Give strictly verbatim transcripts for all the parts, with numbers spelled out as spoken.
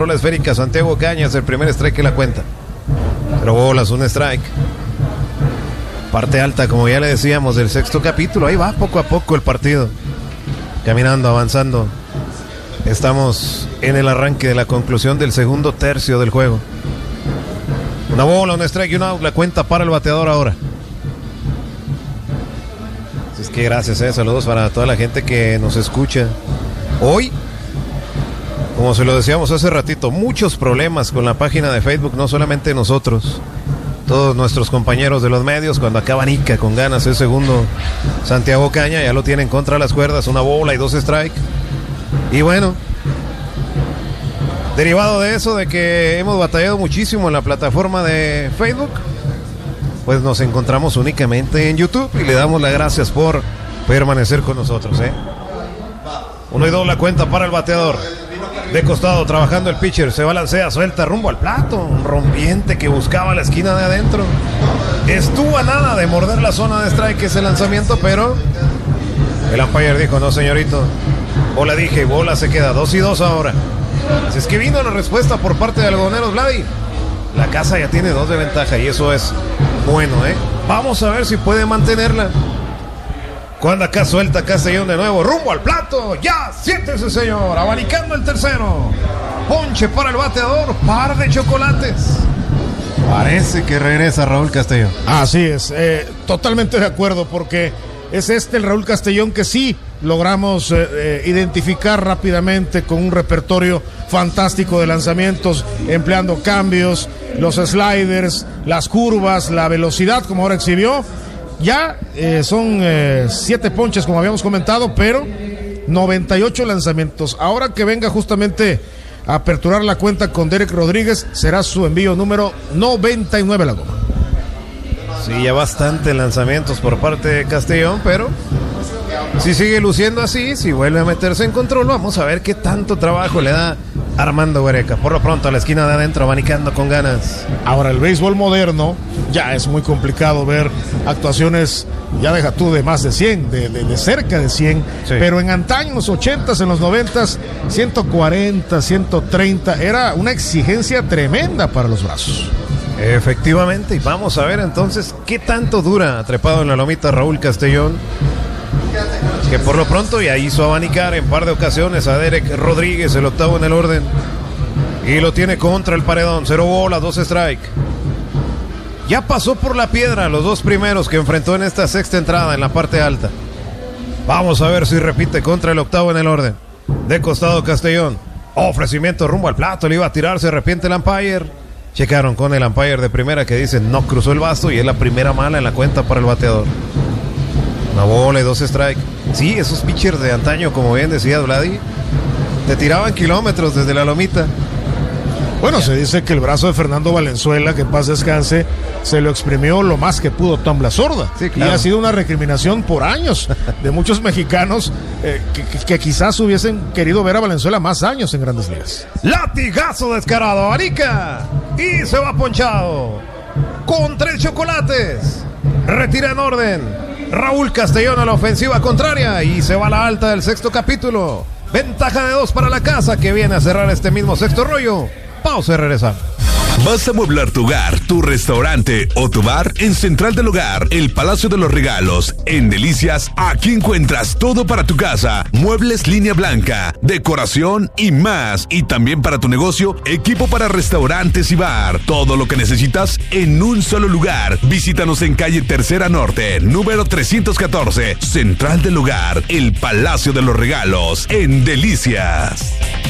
bola esférica. Santiago Cañas, el primer strike que la cuenta. Cero bolas, un strike. Parte alta, como ya le decíamos, del sexto capítulo. Ahí va poco a poco el partido. Caminando, avanzando. Estamos en el arranque de la conclusión del segundo tercio del juego. Una bola, un strike y un out. La cuenta para el bateador ahora. Así es que gracias, eh. Saludos para toda la gente que nos escucha. Hoy, como se lo decíamos hace ratito, muchos problemas con la página de Facebook. No solamente nosotros, todos nuestros compañeros de los medios. Cuando acaba Nica con ganas el segundo, Santiago Caña ya lo tienen contra las cuerdas. Una bola y dos strike. Y bueno, derivado de eso, de que hemos batallado muchísimo en la plataforma de Facebook, pues nos encontramos únicamente en YouTube y le damos las gracias por permanecer con nosotros, ¿eh? Uno y dos la cuenta para el bateador. De costado, trabajando el pitcher, se balancea, suelta rumbo al plato. Un rompiente que buscaba la esquina de adentro. Estuvo a nada de morder la zona de strike ese lanzamiento, pero el umpire dijo: no, señorito. Bola dije, bola se queda. Dos y dos ahora. Si es que vino la respuesta por parte de Algodoneros, Vladi. La casa ya tiene dos de ventaja y eso es bueno, ¿eh? Vamos a ver si puede mantenerla. Cuando acá suelta Castellón de nuevo, rumbo al plato. Ya, siéntese, señor. Abanicando el tercero. Ponche para el bateador. Par de chocolates. Parece que regresa Raúl Castellón. Así es, eh, totalmente de acuerdo, porque es este el Raúl Castellón que sí logramos eh, eh, identificar rápidamente con un repertorio fantástico de lanzamientos, empleando cambios, los sliders, las curvas, la velocidad, como ahora exhibió. Ya eh, son eh, siete ponches, como habíamos comentado, pero noventa y ocho lanzamientos. Ahora que venga justamente a aperturar la cuenta con Derek Rodríguez, será su envío número noventa y nueve a la goma. Sí, ya bastante lanzamientos por parte de Castellón, pero si sigue luciendo así, si vuelve a meterse en control, vamos a ver qué tanto trabajo le da Armando Huereca. Por lo pronto a la esquina de adentro, abanicando con ganas. Ahora, el béisbol moderno ya es muy complicado ver actuaciones, ya deja tú, de más de cien, de, de, de cerca de cien, sí. Pero en antaño, en los ochentas, en los noventas, ciento cuarenta, ciento treinta, era una exigencia tremenda para los brazos. Efectivamente, y vamos a ver entonces qué tanto dura trepado en la lomita Raúl Castellón, que por lo pronto ya hizo abanicar en par de ocasiones a Derek Rodríguez, el octavo en el orden, y lo tiene contra el paredón. Cero bolas, dos strike. Ya pasó por la piedra los dos primeros que enfrentó en esta sexta entrada en la parte alta. Vamos a ver si repite contra el octavo en el orden. De costado Castellón, ofrecimiento rumbo al plato, le iba a tirar, se arrepiente el umpire. Checaron con el umpire de primera que dice no cruzó el basto y es la primera mala en la cuenta para el bateador. Una bola y dos strike. Sí, esos pitchers de antaño, como bien decía Vladi, te tiraban kilómetros desde la lomita. Bueno, se dice que el brazo de Fernando Valenzuela, que en paz descanse, se lo exprimió lo más que pudo Tom La Sorda. Sí, claro. Y ha sido una recriminación por años de muchos mexicanos eh, que, que, que quizás hubiesen querido ver a Valenzuela más años en Grandes Ligas. Latigazo descarado, abanica y se va ponchado con tres chocolates. Retira en orden Raúl Castellón a la ofensiva contraria y se va a la alta del sexto capítulo. Ventaja de dos para la casa, que viene a cerrar este mismo sexto rollo. Pausa y regresamos. ¿Vas a amueblar tu hogar, tu restaurante o tu bar? En Central del Hogar, el Palacio de los Regalos, en Delicias, aquí encuentras todo para tu casa. Muebles línea blanca, decoración y más. Y también para tu negocio, equipo para restaurantes y bar. Todo lo que necesitas en un solo lugar. Visítanos en calle Tercera Norte, número trescientos catorce. Central del Hogar, el Palacio de los Regalos, en Delicias.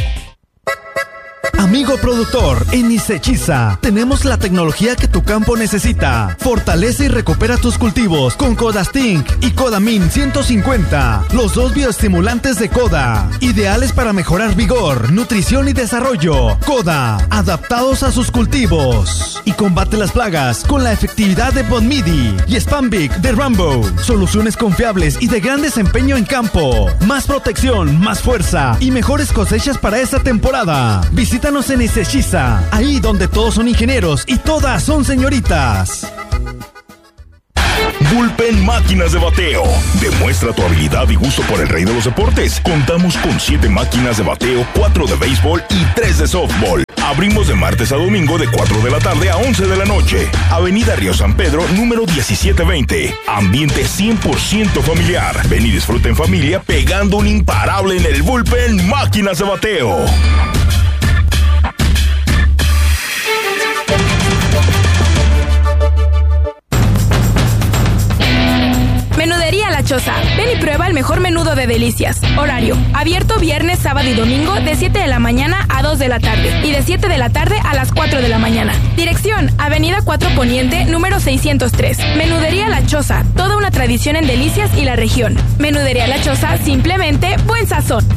Amigo productor, en Isechiza tenemos la tecnología que tu campo necesita. Fortalece y recupera tus cultivos con Codastink y Codamin ciento cincuenta, los dos bioestimulantes de Coda, ideales para mejorar vigor, nutrición y desarrollo. Coda, adaptados a sus cultivos. Y combate las plagas con la efectividad de Bonmidi y Spambic de Rambo. Soluciones confiables y de gran desempeño en campo. Más protección, más fuerza y mejores cosechas para esta temporada. Visítanos en Isechiza, ahí donde todos son ingenieros y todas son señoritas. Bullpen Máquinas de Bateo. Demuestra tu habilidad y gusto por el rey de los deportes. Contamos con siete máquinas de bateo, cuatro de béisbol y tres de softball. Abrimos de martes a domingo de cuatro de la tarde a once de la noche. Avenida Río San Pedro, número diecisiete veinte. Ambiente cien por ciento familiar. Ven y disfruta en familia pegando un imparable en el bullpen Máquinas de Bateo. Menudería La Choza. Ven y prueba el mejor menudo de delicias. Horario: abierto viernes, sábado y domingo de siete de la mañana a dos de la tarde y de siete de la tarde a las cuatro de la mañana. Dirección: Avenida cuatro Poniente, número seiscientos tres. Menudería La Choza. Toda una tradición en delicias y la región. Menudería La Choza, simplemente buen sazón.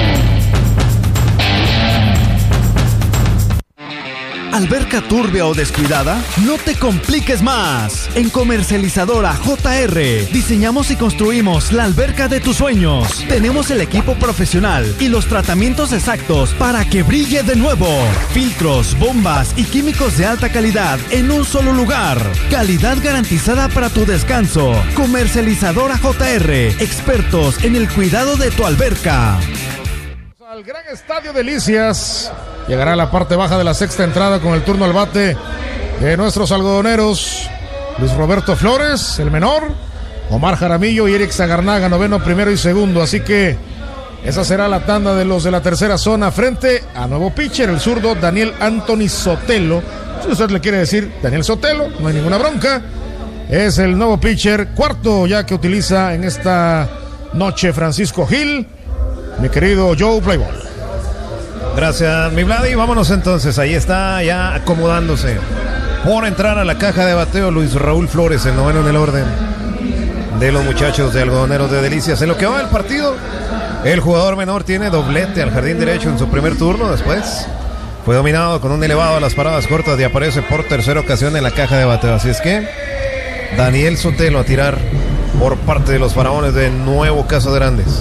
¿Alberca turbia o descuidada? No te compliques más. En Comercializadora J R diseñamos y construimos la alberca de tus sueños. Tenemos el equipo profesional y los tratamientos exactos para que brille de nuevo. Filtros, bombas y químicos de alta calidad en un solo lugar. Calidad garantizada para tu descanso. Comercializadora J R, expertos en el cuidado de tu alberca. Al gran Estadio Delicias llegará la parte baja de la sexta entrada con el turno al bate de nuestros algodoneros. Luis Roberto Flores, el menor, Omar Jaramillo y Eric Zagarnaga, noveno, primero y segundo. Así que esa será la tanda de los de la tercera zona frente a nuevo pitcher, el zurdo Daniel Anthony Sotelo. Si usted le quiere decir Daniel Sotelo, no hay ninguna bronca. Es el nuevo pitcher, cuarto ya que utiliza en esta noche Francisco Gil. Mi querido Joe Playboy. Gracias, mi Vladi. Vámonos entonces. Ahí está ya acomodándose por entrar a la caja de bateo Luis Raúl Flores, el noveno en el orden de los muchachos de Algodoneros de Delicias. En lo que va del partido, el jugador menor tiene doblete al jardín derecho en su primer turno. Después fue dominado con un elevado a las paradas cortas y aparece por tercera ocasión en la caja de bateo. Así es que Daniel Sotelo a tirar por parte de los Faraones de Nuevo Casas Grandes.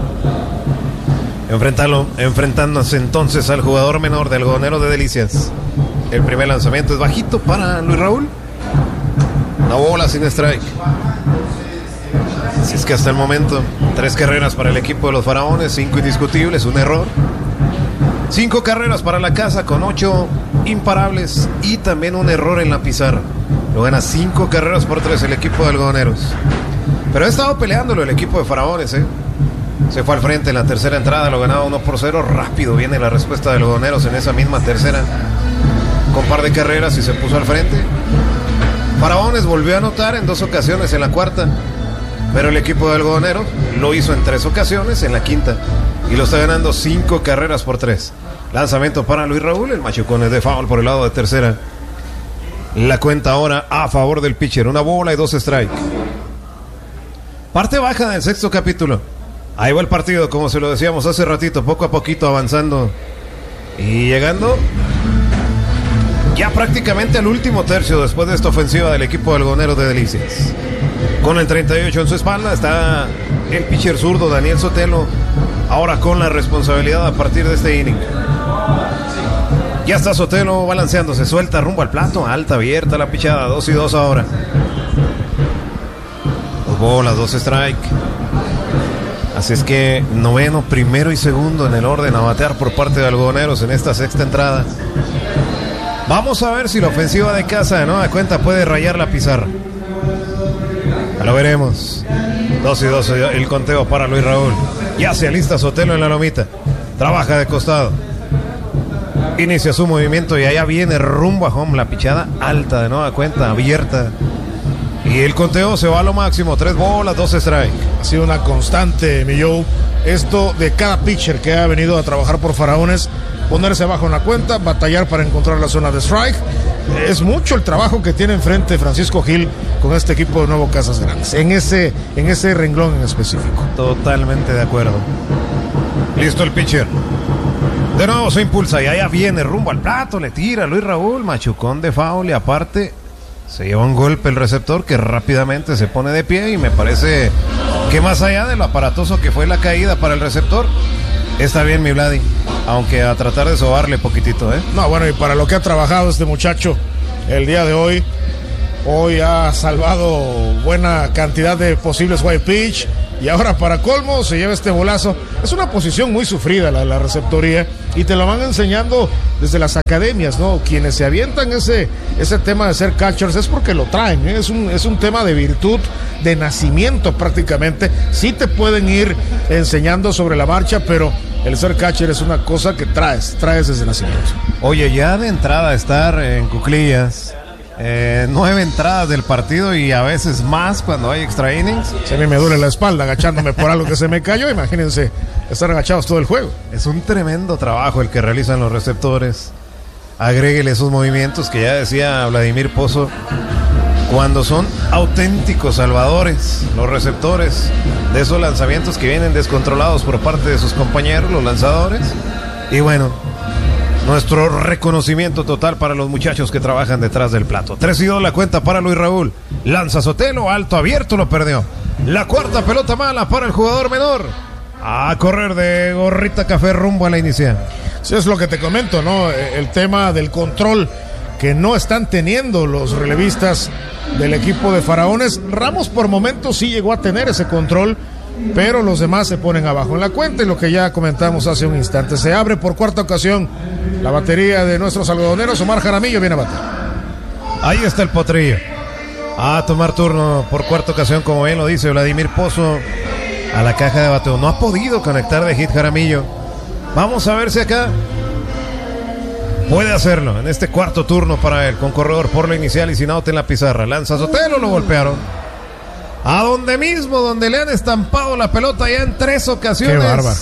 Enfrentarlo, enfrentándose entonces al jugador menor de Algodoneros de Delicias. El primer lanzamiento es bajito para Luis Raúl. Una bola sin strike. Así es que hasta el momento, tres carreras para el equipo de los Faraones, cinco indiscutibles, un error. Cinco carreras para la casa con ocho imparables y también un error en la pizarra. Lo gana cinco carreras por tres el equipo de Algodoneros. Pero ha estado peleándolo el equipo de Faraones, ¿eh? Se fue al frente en la tercera entrada, lo ganaba uno por cero. Rápido viene la respuesta de Algodoneros en esa misma tercera, con par de carreras y se puso al frente. Faraones volvió a anotar en dos ocasiones en la cuarta, pero el equipo de Algodoneros lo hizo en tres ocasiones en la quinta y lo está ganando cinco carreras por tres. Lanzamiento para Luis Raúl, el machucón es de foul por el lado de tercera. La cuenta ahora a favor del pitcher, una bola y dos strikes. Parte baja del sexto capítulo. Ahí va el partido, como se lo decíamos hace ratito, poco a poquito avanzando y llegando ya prácticamente al último tercio después de esta ofensiva del equipo de Algodoneros de Delicias. Con el treinta y ocho en su espalda está el pitcher zurdo Daniel Sotelo, ahora con la responsabilidad a partir de este inning. Ya está Sotelo balanceándose, suelta rumbo al plato, alta, abierta la pichada, dos y dos ahora. Dos bolas, dos strike. Así es que noveno, primero y segundo en el orden a batear por parte de Algodoneros en esta sexta entrada. Vamos a ver si la ofensiva de casa de nueva cuenta puede rayar la pizarra. Ya lo veremos. Dos y dos el conteo para Luis Raúl. Ya se alista Sotelo en la lomita. Trabaja de costado. Inicia su movimiento y allá viene rumbo a home. La pichada alta de nueva cuenta, abierta. Y el conteo se va a lo máximo, tres bolas, dos strikes. Ha sido una constante, mi Joe, esto de cada pitcher que ha venido a trabajar por Faraones, ponerse abajo en la cuenta, batallar para encontrar la zona de strike. Es mucho el trabajo que tiene enfrente Francisco Gil con este equipo de Nuevo Casas Grandes, en ese, en ese renglón en específico. Totalmente de acuerdo. Listo el pitcher. De nuevo se impulsa y allá viene rumbo al plato, le tira Luis Raúl, machucón de foul y aparte se lleva un golpe el receptor que rápidamente se pone de pie y me parece que más allá de lo aparatoso que fue la caída para el receptor, está bien mi Vladi, aunque a tratar de sobarle poquitito, ¿eh? No, bueno, y para lo que ha trabajado este muchacho el día de hoy, hoy ha salvado buena cantidad de posibles wild pitch, y ahora para colmo se lleva este bolazo. Es una posición muy sufrida la, la receptoría, y te lo van enseñando desde las academias, ¿no? Quienes se avientan ese, ese tema de ser catchers es porque lo traen, ¿eh? es, un, es un tema de virtud, de nacimiento prácticamente. Sí te pueden ir enseñando sobre la marcha, pero el ser catcher es una cosa que traes, traes desde nacimiento. Oye, ya de entrada estar en cuclillas, eh, nueve entradas del partido y a veces más cuando hay extra innings. Se me, me duele la espalda agachándome por algo que se me cayó. Imagínense estar agachados todo el juego. Es un tremendo trabajo el que realizan los receptores. Agréguele esos movimientos que ya decía Vladimir Pozo, cuando son auténticos salvadores los receptores de esos lanzamientos que vienen descontrolados por parte de sus compañeros, los lanzadores. Y bueno, nuestro reconocimiento total para los muchachos que trabajan detrás del plato. tres y dos la cuenta para Luis Raúl. Lanza Sotelo, alto abierto, lo perdió. La cuarta pelota mala para el jugador menor. A correr de gorrita café rumbo a la inicial. Sí, es lo que te comento, ¿no? El tema del control que no están teniendo los relevistas del equipo de Faraones. Ramos por momentos sí llegó a tener ese control, pero los demás se ponen abajo en la cuenta, y lo que ya comentamos hace un instante. Se abre por cuarta ocasión la batería de nuestros algodoneros. Omar Jaramillo viene a bater. Ahí está el potrillo a tomar turno por cuarta ocasión, como bien lo dice Vladimir Pozo, a la caja de bateo. No ha podido conectar de hit Jaramillo. Vamos a ver si acá puede hacerlo en este cuarto turno para él, con corredor por la inicial y sin out en la pizarra. Lanza Sotelo, lo golpearon a donde mismo, donde le han estampado la pelota ya en tres ocasiones. Qué bárbaro.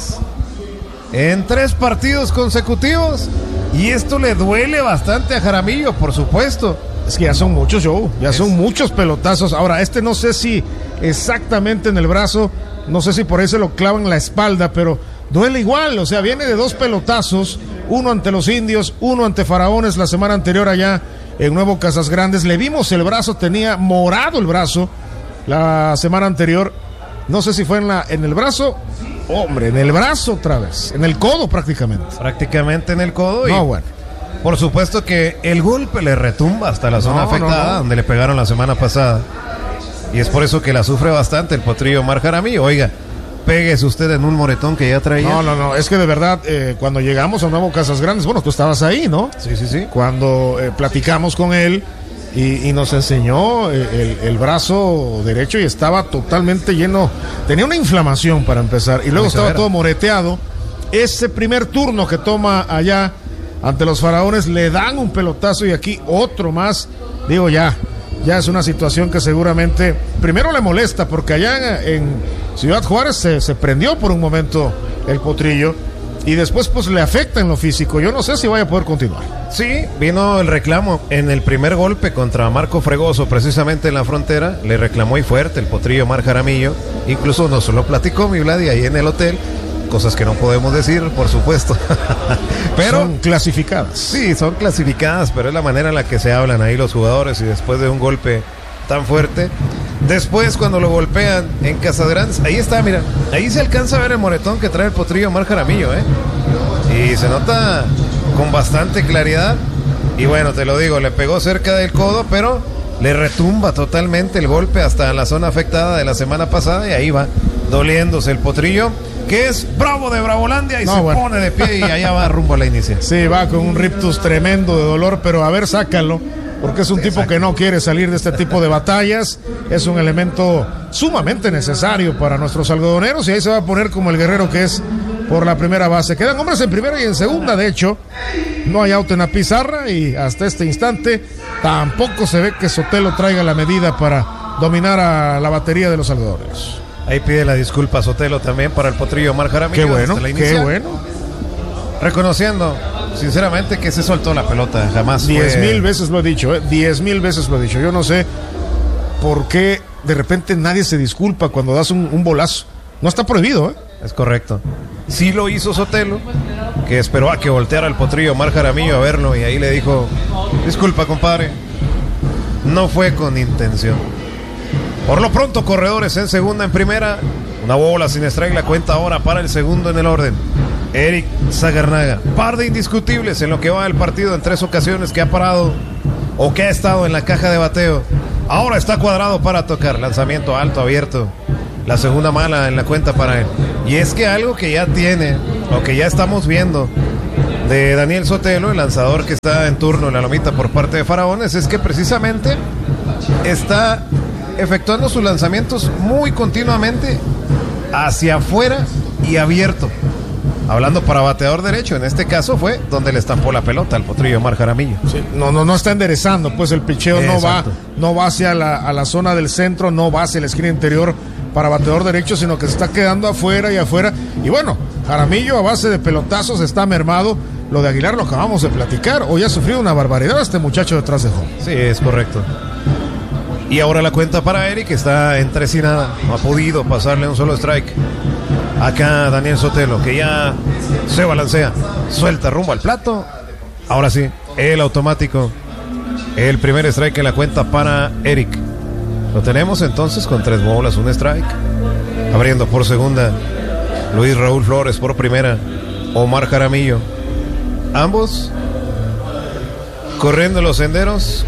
En tres partidos consecutivos. Y esto le duele bastante a Jaramillo, por supuesto. Es que ya son muchos, Joe. Ya es... son muchos pelotazos. Ahora, este no sé si exactamente en el brazo, no sé si por ahí se lo clavan en la espalda, pero duele igual. O sea, viene de dos pelotazos, uno ante los Indios, uno ante Faraones la semana anterior allá en Nuevo Casas Grandes. Le vimos el brazo, tenía morado el brazo la semana anterior. No sé si fue en, la, en el brazo. Hombre, en el brazo otra vez, en el codo prácticamente. Prácticamente en el codo. No, y bueno. Por supuesto que el golpe le retumba hasta la zona no, afectada, no, no. donde le pegaron la semana pasada. Y es por eso que la sufre bastante el potrillo Omar Jaramillo. Oiga, péguese usted en un moretón que ya traía. No, no, no, es que de verdad, eh, cuando llegamos a Nuevo Casas Grandes, bueno, tú estabas ahí, ¿no? Sí, sí, sí. Cuando eh, platicamos con él y, y nos enseñó el, el brazo derecho, y estaba totalmente lleno, tenía una inflamación para empezar, y luego estaba severa. Todo moreteado. Ese primer turno que toma allá ante los Faraones, le dan un pelotazo y aquí otro más. Digo, ya, ya es una situación que seguramente primero le molesta, porque allá en, en Ciudad Juárez se, se prendió por un momento el potrillo, y después pues le afecta en lo físico. Yo no sé si vaya a poder continuar. Sí, vino el reclamo en el primer golpe contra Marco Fregoso, precisamente en la frontera. Le reclamó y fuerte el potrillo Omar Jaramillo. Incluso nos lo platicó mi Vladi ahí en el hotel. Cosas que no podemos decir, por supuesto. Pero son clasificadas. Sí, son clasificadas, pero es la manera en la que se hablan ahí los jugadores, y después de un golpe tan fuerte. Después, cuando lo golpean en Casadrans, ahí está, mira, ahí se alcanza a ver el moretón que trae el potrillo Omar Jaramillo, ¿eh? Y se nota con bastante claridad. Y bueno, te lo digo, le pegó cerca del codo, pero le retumba totalmente el golpe hasta la zona afectada de la semana pasada, y ahí va doliéndose el potrillo, que es bravo de Bravolandia, y no, se bueno. pone de pie y allá va rumbo a la inicial. Sí, va con un rictus tremendo de dolor, pero a ver, sácalo, porque es un sí, tipo exacto. que no quiere salir de este tipo de batallas. Es un elemento sumamente necesario para nuestros algodoneros, y ahí se va a poner como el guerrero que es por la primera base. Quedan hombres en primera y en segunda, de hecho, no hay out en la pizarra, y hasta este instante tampoco se ve que Sotelo traiga la medida para dominar a la batería de los algodoneros. Ahí pide la disculpa Sotelo también para el potrillo Omar Jaramillo. Qué bueno, qué bueno. Reconociendo, sinceramente, que se soltó la pelota, jamás Diez fue... mil veces lo he dicho, ¿eh? Diez mil veces lo he dicho. Yo no sé por qué de repente nadie se disculpa cuando das un, un bolazo. No está prohibido, ¿eh? Es correcto. Sí lo hizo Sotelo, que esperó a que volteara el potrillo Omar Jaramillo a verlo, y ahí le dijo: disculpa, compadre, no fue con intención. Por lo pronto, corredores en segunda, en primera. Una bola sin strike, la cuenta ahora para el segundo en el orden. Eric Zagarnaga, par de indiscutibles en lo que va del partido, en tres ocasiones que ha parado o que ha estado en la caja de bateo. Ahora está cuadrado para tocar. Lanzamiento alto, abierto. la segunda mala en la cuenta para él. Y es que algo que ya tiene, o que ya estamos viendo de Daniel Sotelo, el lanzador que está en turno en la lomita por parte de Faraones, es que precisamente está efectuando sus lanzamientos muy continuamente hacia afuera y abierto. Hablando para bateador derecho, en este caso fue donde le estampó la pelota al potrillo Omar Jaramillo. Sí, no, no, no está enderezando, pues el picheo no va, no va hacia la, a la zona del centro, no va hacia la esquina interior para bateador derecho, sino que se está quedando afuera y afuera. Y bueno, Jaramillo a base de pelotazos está mermado. Lo de Aguilar lo acabamos de platicar. Hoy ha sufrido una barbaridad este muchacho detrás de home. Sí, es correcto. Y ahora la cuenta para Eric, que está en tres y nada. No ha podido pasarle un solo strike. Acá Daniel Sotelo, que ya se balancea, suelta rumbo al plato. Ahora sí, el automático. El primer strike en la cuenta para Eric. Lo tenemos entonces con tres bolas, un strike. Abriendo por segunda, Luis Raúl Flores por primera, Omar Jaramillo. Ambos corriendo los senderos.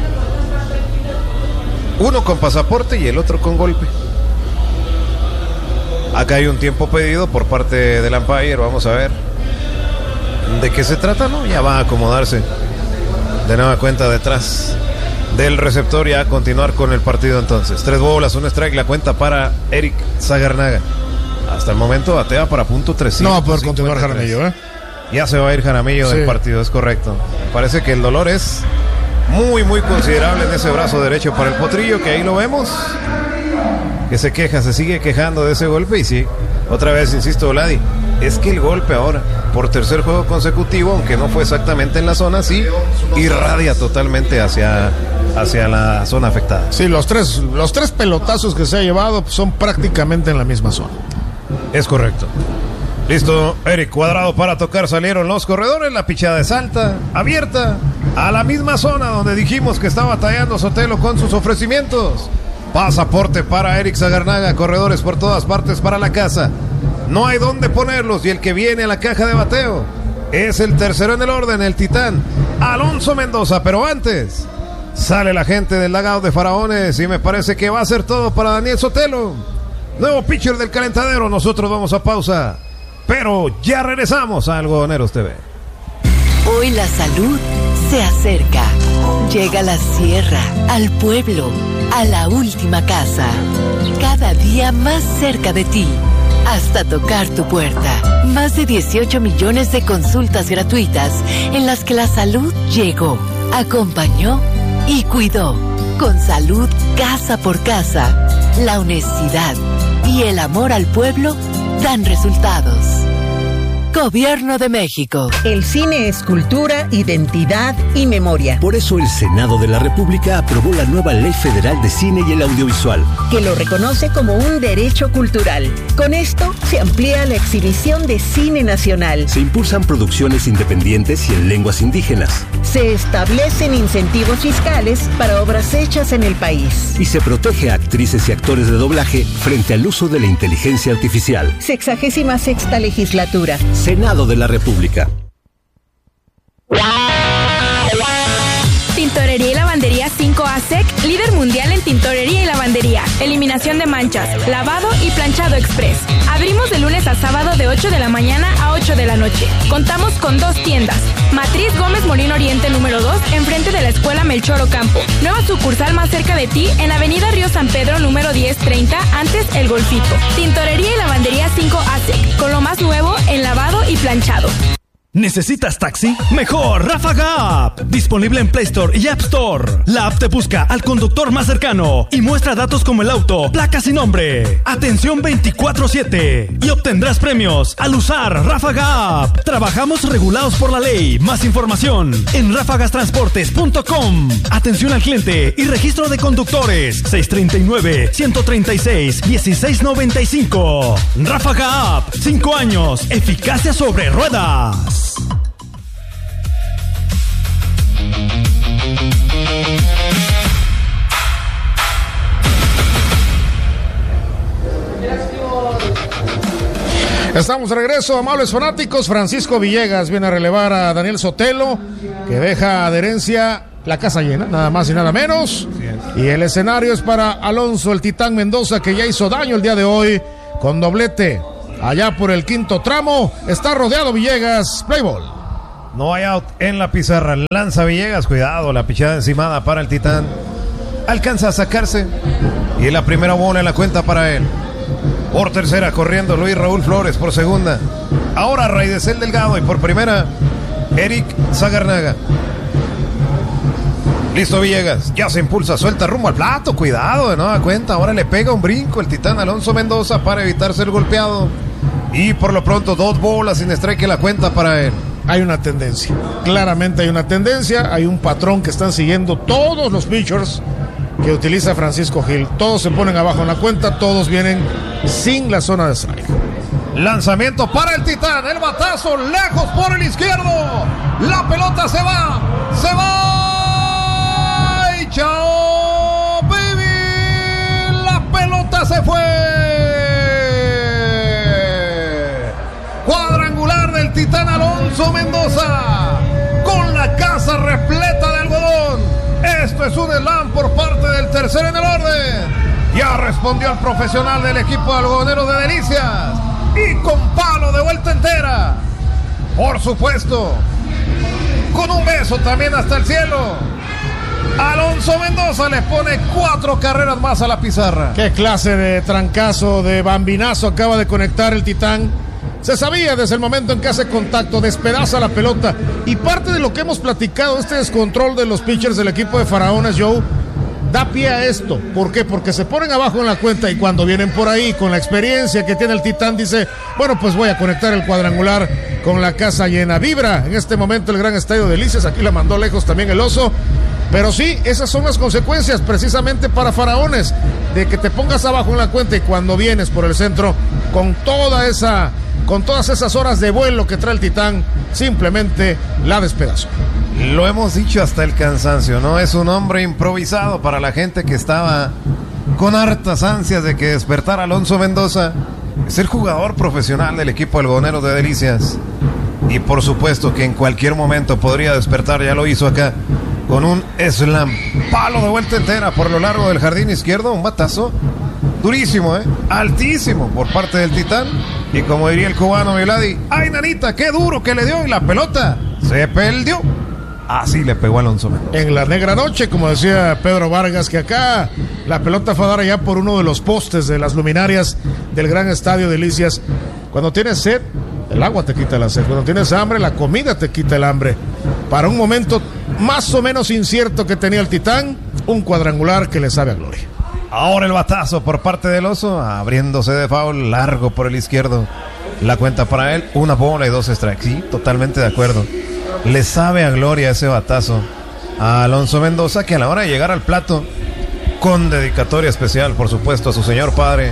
Uno con pasaporte y el otro con golpe. Acá hay un tiempo pedido por parte del umpire. Vamos a ver de qué se trata, ¿no? Ya va a acomodarse de nueva cuenta detrás del receptor y a continuar con el partido entonces. Tres bolas, un strike, la cuenta para Eric Zagarnaga. Hasta el momento batea para punto trescientos. No va a poder continuar Jaramillo, ¿eh? Ya se va a ir Jaramillo sí. del partido, es correcto. Parece que el dolor es muy, muy considerable en ese brazo derecho para el potrillo, que ahí lo vemos. Que se queja, se sigue quejando de ese golpe. Y sí, otra vez insisto, Vladi, es que el golpe ahora, por tercer juego consecutivo, aunque no fue exactamente en la zona, sí irradia totalmente hacia, hacia la zona afectada. Sí, los tres, los tres pelotazos que se ha llevado son prácticamente en la misma zona. Es correcto. Listo, Eric Cuadrado para tocar, salieron los corredores, la pichada es alta, abierta, a la misma zona donde dijimos que estaba batallando Sotelo con sus ofrecimientos. Pasaporte para Eric Zagarnaga, corredores por todas partes para la casa. No hay dónde ponerlos y el que viene a la caja de bateo es el tercero en el orden, el titán Alonso Mendoza. Pero antes sale la gente del dugout de Faraones y me parece que va a ser todo para Daniel Sotelo, nuevo pitcher del calentadero. Nosotros vamos a pausa, pero ya regresamos a Algodoneros T V. Hoy la salud se acerca. Llega a la sierra, al pueblo, a la última casa. Cada día más cerca de ti, hasta tocar tu puerta. Más de dieciocho millones de consultas gratuitas en las que la salud llegó, acompañó y cuidó. Con salud casa por casa, la honestidad y el amor al pueblo dan resultados. Gobierno de México. El cine es cultura, identidad y memoria. Por eso el Senado de la República aprobó la nueva Ley Federal de Cine y el Audiovisual, que lo reconoce como un derecho cultural. Con esto se amplía la exhibición de cine nacional. Se impulsan producciones independientes y en lenguas indígenas. Se establecen incentivos fiscales para obras hechas en el país. Y se protege a actrices y actores de doblaje frente al uso de la inteligencia artificial. Sexagésima sexta legislatura. Senado de la República. Tintorería y Lavandería cinco A S E C, líder mundial en tintorería y lavandería, eliminación de manchas, lavado y planchado express. Abrimos de lunes a sábado de ocho de la mañana a ocho de la noche. Contamos con dos tiendas. Matriz Gómez Morín Oriente número dos, enfrente de la Escuela Melchor Ocampo. Nueva sucursal más cerca de ti en Avenida Río San Pedro número diez treinta, antes El Golfito. Tintorería y Lavandería cinco A S E C, con lo más nuevo en lavado y planchado. ¿Necesitas taxi? Mejor Ráfaga App. Disponible en Play Store y App Store. La app te busca al conductor más cercano y muestra datos como el auto, placas y nombre. Atención veinticuatro siete. Y obtendrás premios al usar Ráfaga App. Trabajamos regulados por la ley. Más información en ráfagas transportes punto com. Atención al cliente y registro de conductores. seis tres nueve, uno tres seis, uno seis nueve cinco. Ráfaga App. Cinco años. Eficacia sobre ruedas. Estamos de regreso, amables fanáticos. Francisco Villegas viene a relevar a Daniel Sotelo, que deja adherencia la casa llena, nada más y nada menos. Y el escenario es para Alonso el Titán Mendoza, que ya hizo daño el día de hoy con doblete. Allá por el quinto tramo está rodeado Villegas. Play ball. No hay out en la pizarra. Lanza Villegas. Cuidado, la pichada encimada para el Titán. Alcanza a sacarse. Y la primera bola en la cuenta para él. Por tercera corriendo Luis Raúl Flores. Por segunda. Ahora Raidesel Delgado. Y por primera Eric Zagarnaga. Listo Villegas. Ya se impulsa. Suelta rumbo al plato. Cuidado de nueva cuenta. Ahora le pega un brinco el Titán Alonso Mendoza para evitar ser golpeado. Y por lo pronto dos bolas sin strike en la cuenta para él. Hay una tendencia, claramente hay una tendencia, hay un patrón que están siguiendo todos los pitchers que utiliza Francisco Gil. Todos se ponen abajo en la cuenta, todos vienen sin la zona de strike. Lanzamiento para el Titán, el batazo lejos por el izquierdo. La pelota se va, se va. Y chao, baby. La pelota se fue. Cuadrangular del Titán Alonso Mendoza, con la casa repleta de algodón. Esto es un slam por parte del tercero en el orden. Ya respondió el profesional del equipo algodonero de Delicias, y con palo de vuelta entera, por supuesto, con un beso también hasta el cielo. Alonso Mendoza le pone cuatro carreras más a la pizarra. Qué clase de trancazo, de bambinazo acaba de conectar el Titán. Se sabía desde el momento en que hace contacto, despedaza la pelota. Y parte de lo que hemos platicado, este descontrol de los pitchers del equipo de Faraones, Joe, da pie a esto. ¿Por qué? Porque se ponen abajo en la cuenta y cuando vienen por ahí con la experiencia que tiene el Titán, dice, bueno, pues voy a conectar el cuadrangular con la casa llena. Vibra en este momento el gran estadio de Delicias. Aquí la mandó lejos también el oso. Pero sí, esas son las consecuencias precisamente para Faraones, de que te pongas abajo en la cuenta y cuando vienes por el centro con toda esa... con todas esas horas de vuelo que trae el Titán, simplemente la despedazó. Lo hemos dicho hasta el cansancio, ¿no? Es un hombre improvisado para la gente que estaba con hartas ansias de que despertara Alonso Mendoza. Es el jugador profesional del equipo algodonero de Delicias. Y por supuesto que en cualquier momento podría despertar, ya lo hizo acá, con un slam. Palo de vuelta entera por lo largo del jardín izquierdo, un batazo durísimo, ¿eh? Altísimo por parte del Titán. Y como diría el cubano Miladi, ¡ay, nanita, qué duro que le dio! Y la pelota se perdió. Así le pegó Alonso Mendoza. En la negra noche, como decía Pedro Vargas, que acá la pelota fue a dar allá por uno de los postes de las luminarias del gran estadio Delicias. Cuando tienes sed, el agua te quita la sed. Cuando tienes hambre, la comida te quita el hambre. Para un momento más o menos incierto que tenía el Titán, un cuadrangular que le sabe a gloria. Ahora el batazo por parte del oso, abriéndose de foul, largo por el izquierdo. La cuenta para él, una bola y dos strikes. Sí, totalmente de acuerdo. Le sabe a gloria ese batazo a Alonso Mendoza, que a la hora de llegar al plato, con dedicatoria especial, por supuesto, a su señor padre,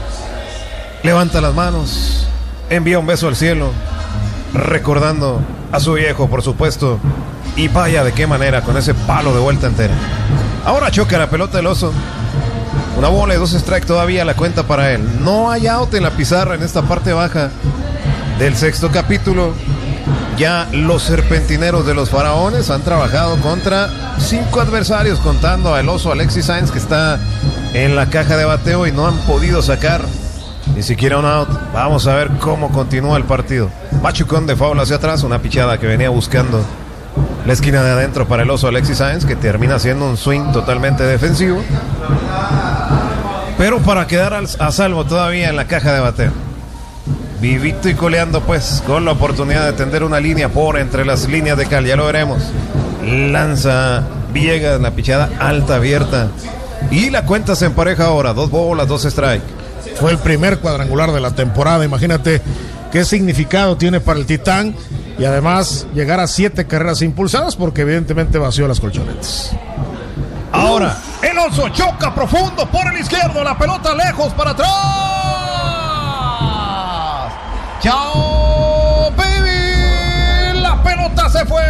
levanta las manos, envía un beso al cielo, recordando a su viejo, por supuesto. Y vaya de qué manera, con ese palo de vuelta entera. Ahora choca la pelota del oso. Una bola y dos strikes todavía la cuenta para él. No hay out en la pizarra en esta parte baja del sexto capítulo. Ya los serpentineros de los Faraones han trabajado contra cinco adversarios, contando al oso Alexis Sainz, que está en la caja de bateo y no han podido sacar ni siquiera un out. Vamos a ver cómo continúa el partido. Machucón de foul hacia atrás, una pichada que venía buscando la esquina de adentro para el oso Alexis Sainz, que termina siendo un swing totalmente defensivo, pero para quedar al, a salvo todavía en la caja de bateo. Vivito y coleando, pues, con la oportunidad de tender una línea por entre las líneas de cal, ya lo veremos. Lanza Villegas, la pichada alta, abierta, y la cuenta se empareja ahora, dos bolas, dos strikes. Fue el primer cuadrangular de la temporada, imagínate qué significado tiene para el Titán, y además llegar a siete carreras impulsadas, porque evidentemente vació las colchonetas. Ahora, el oso choca profundo por el izquierdo, la pelota lejos para atrás. ¡Chao, baby! La pelota se fue.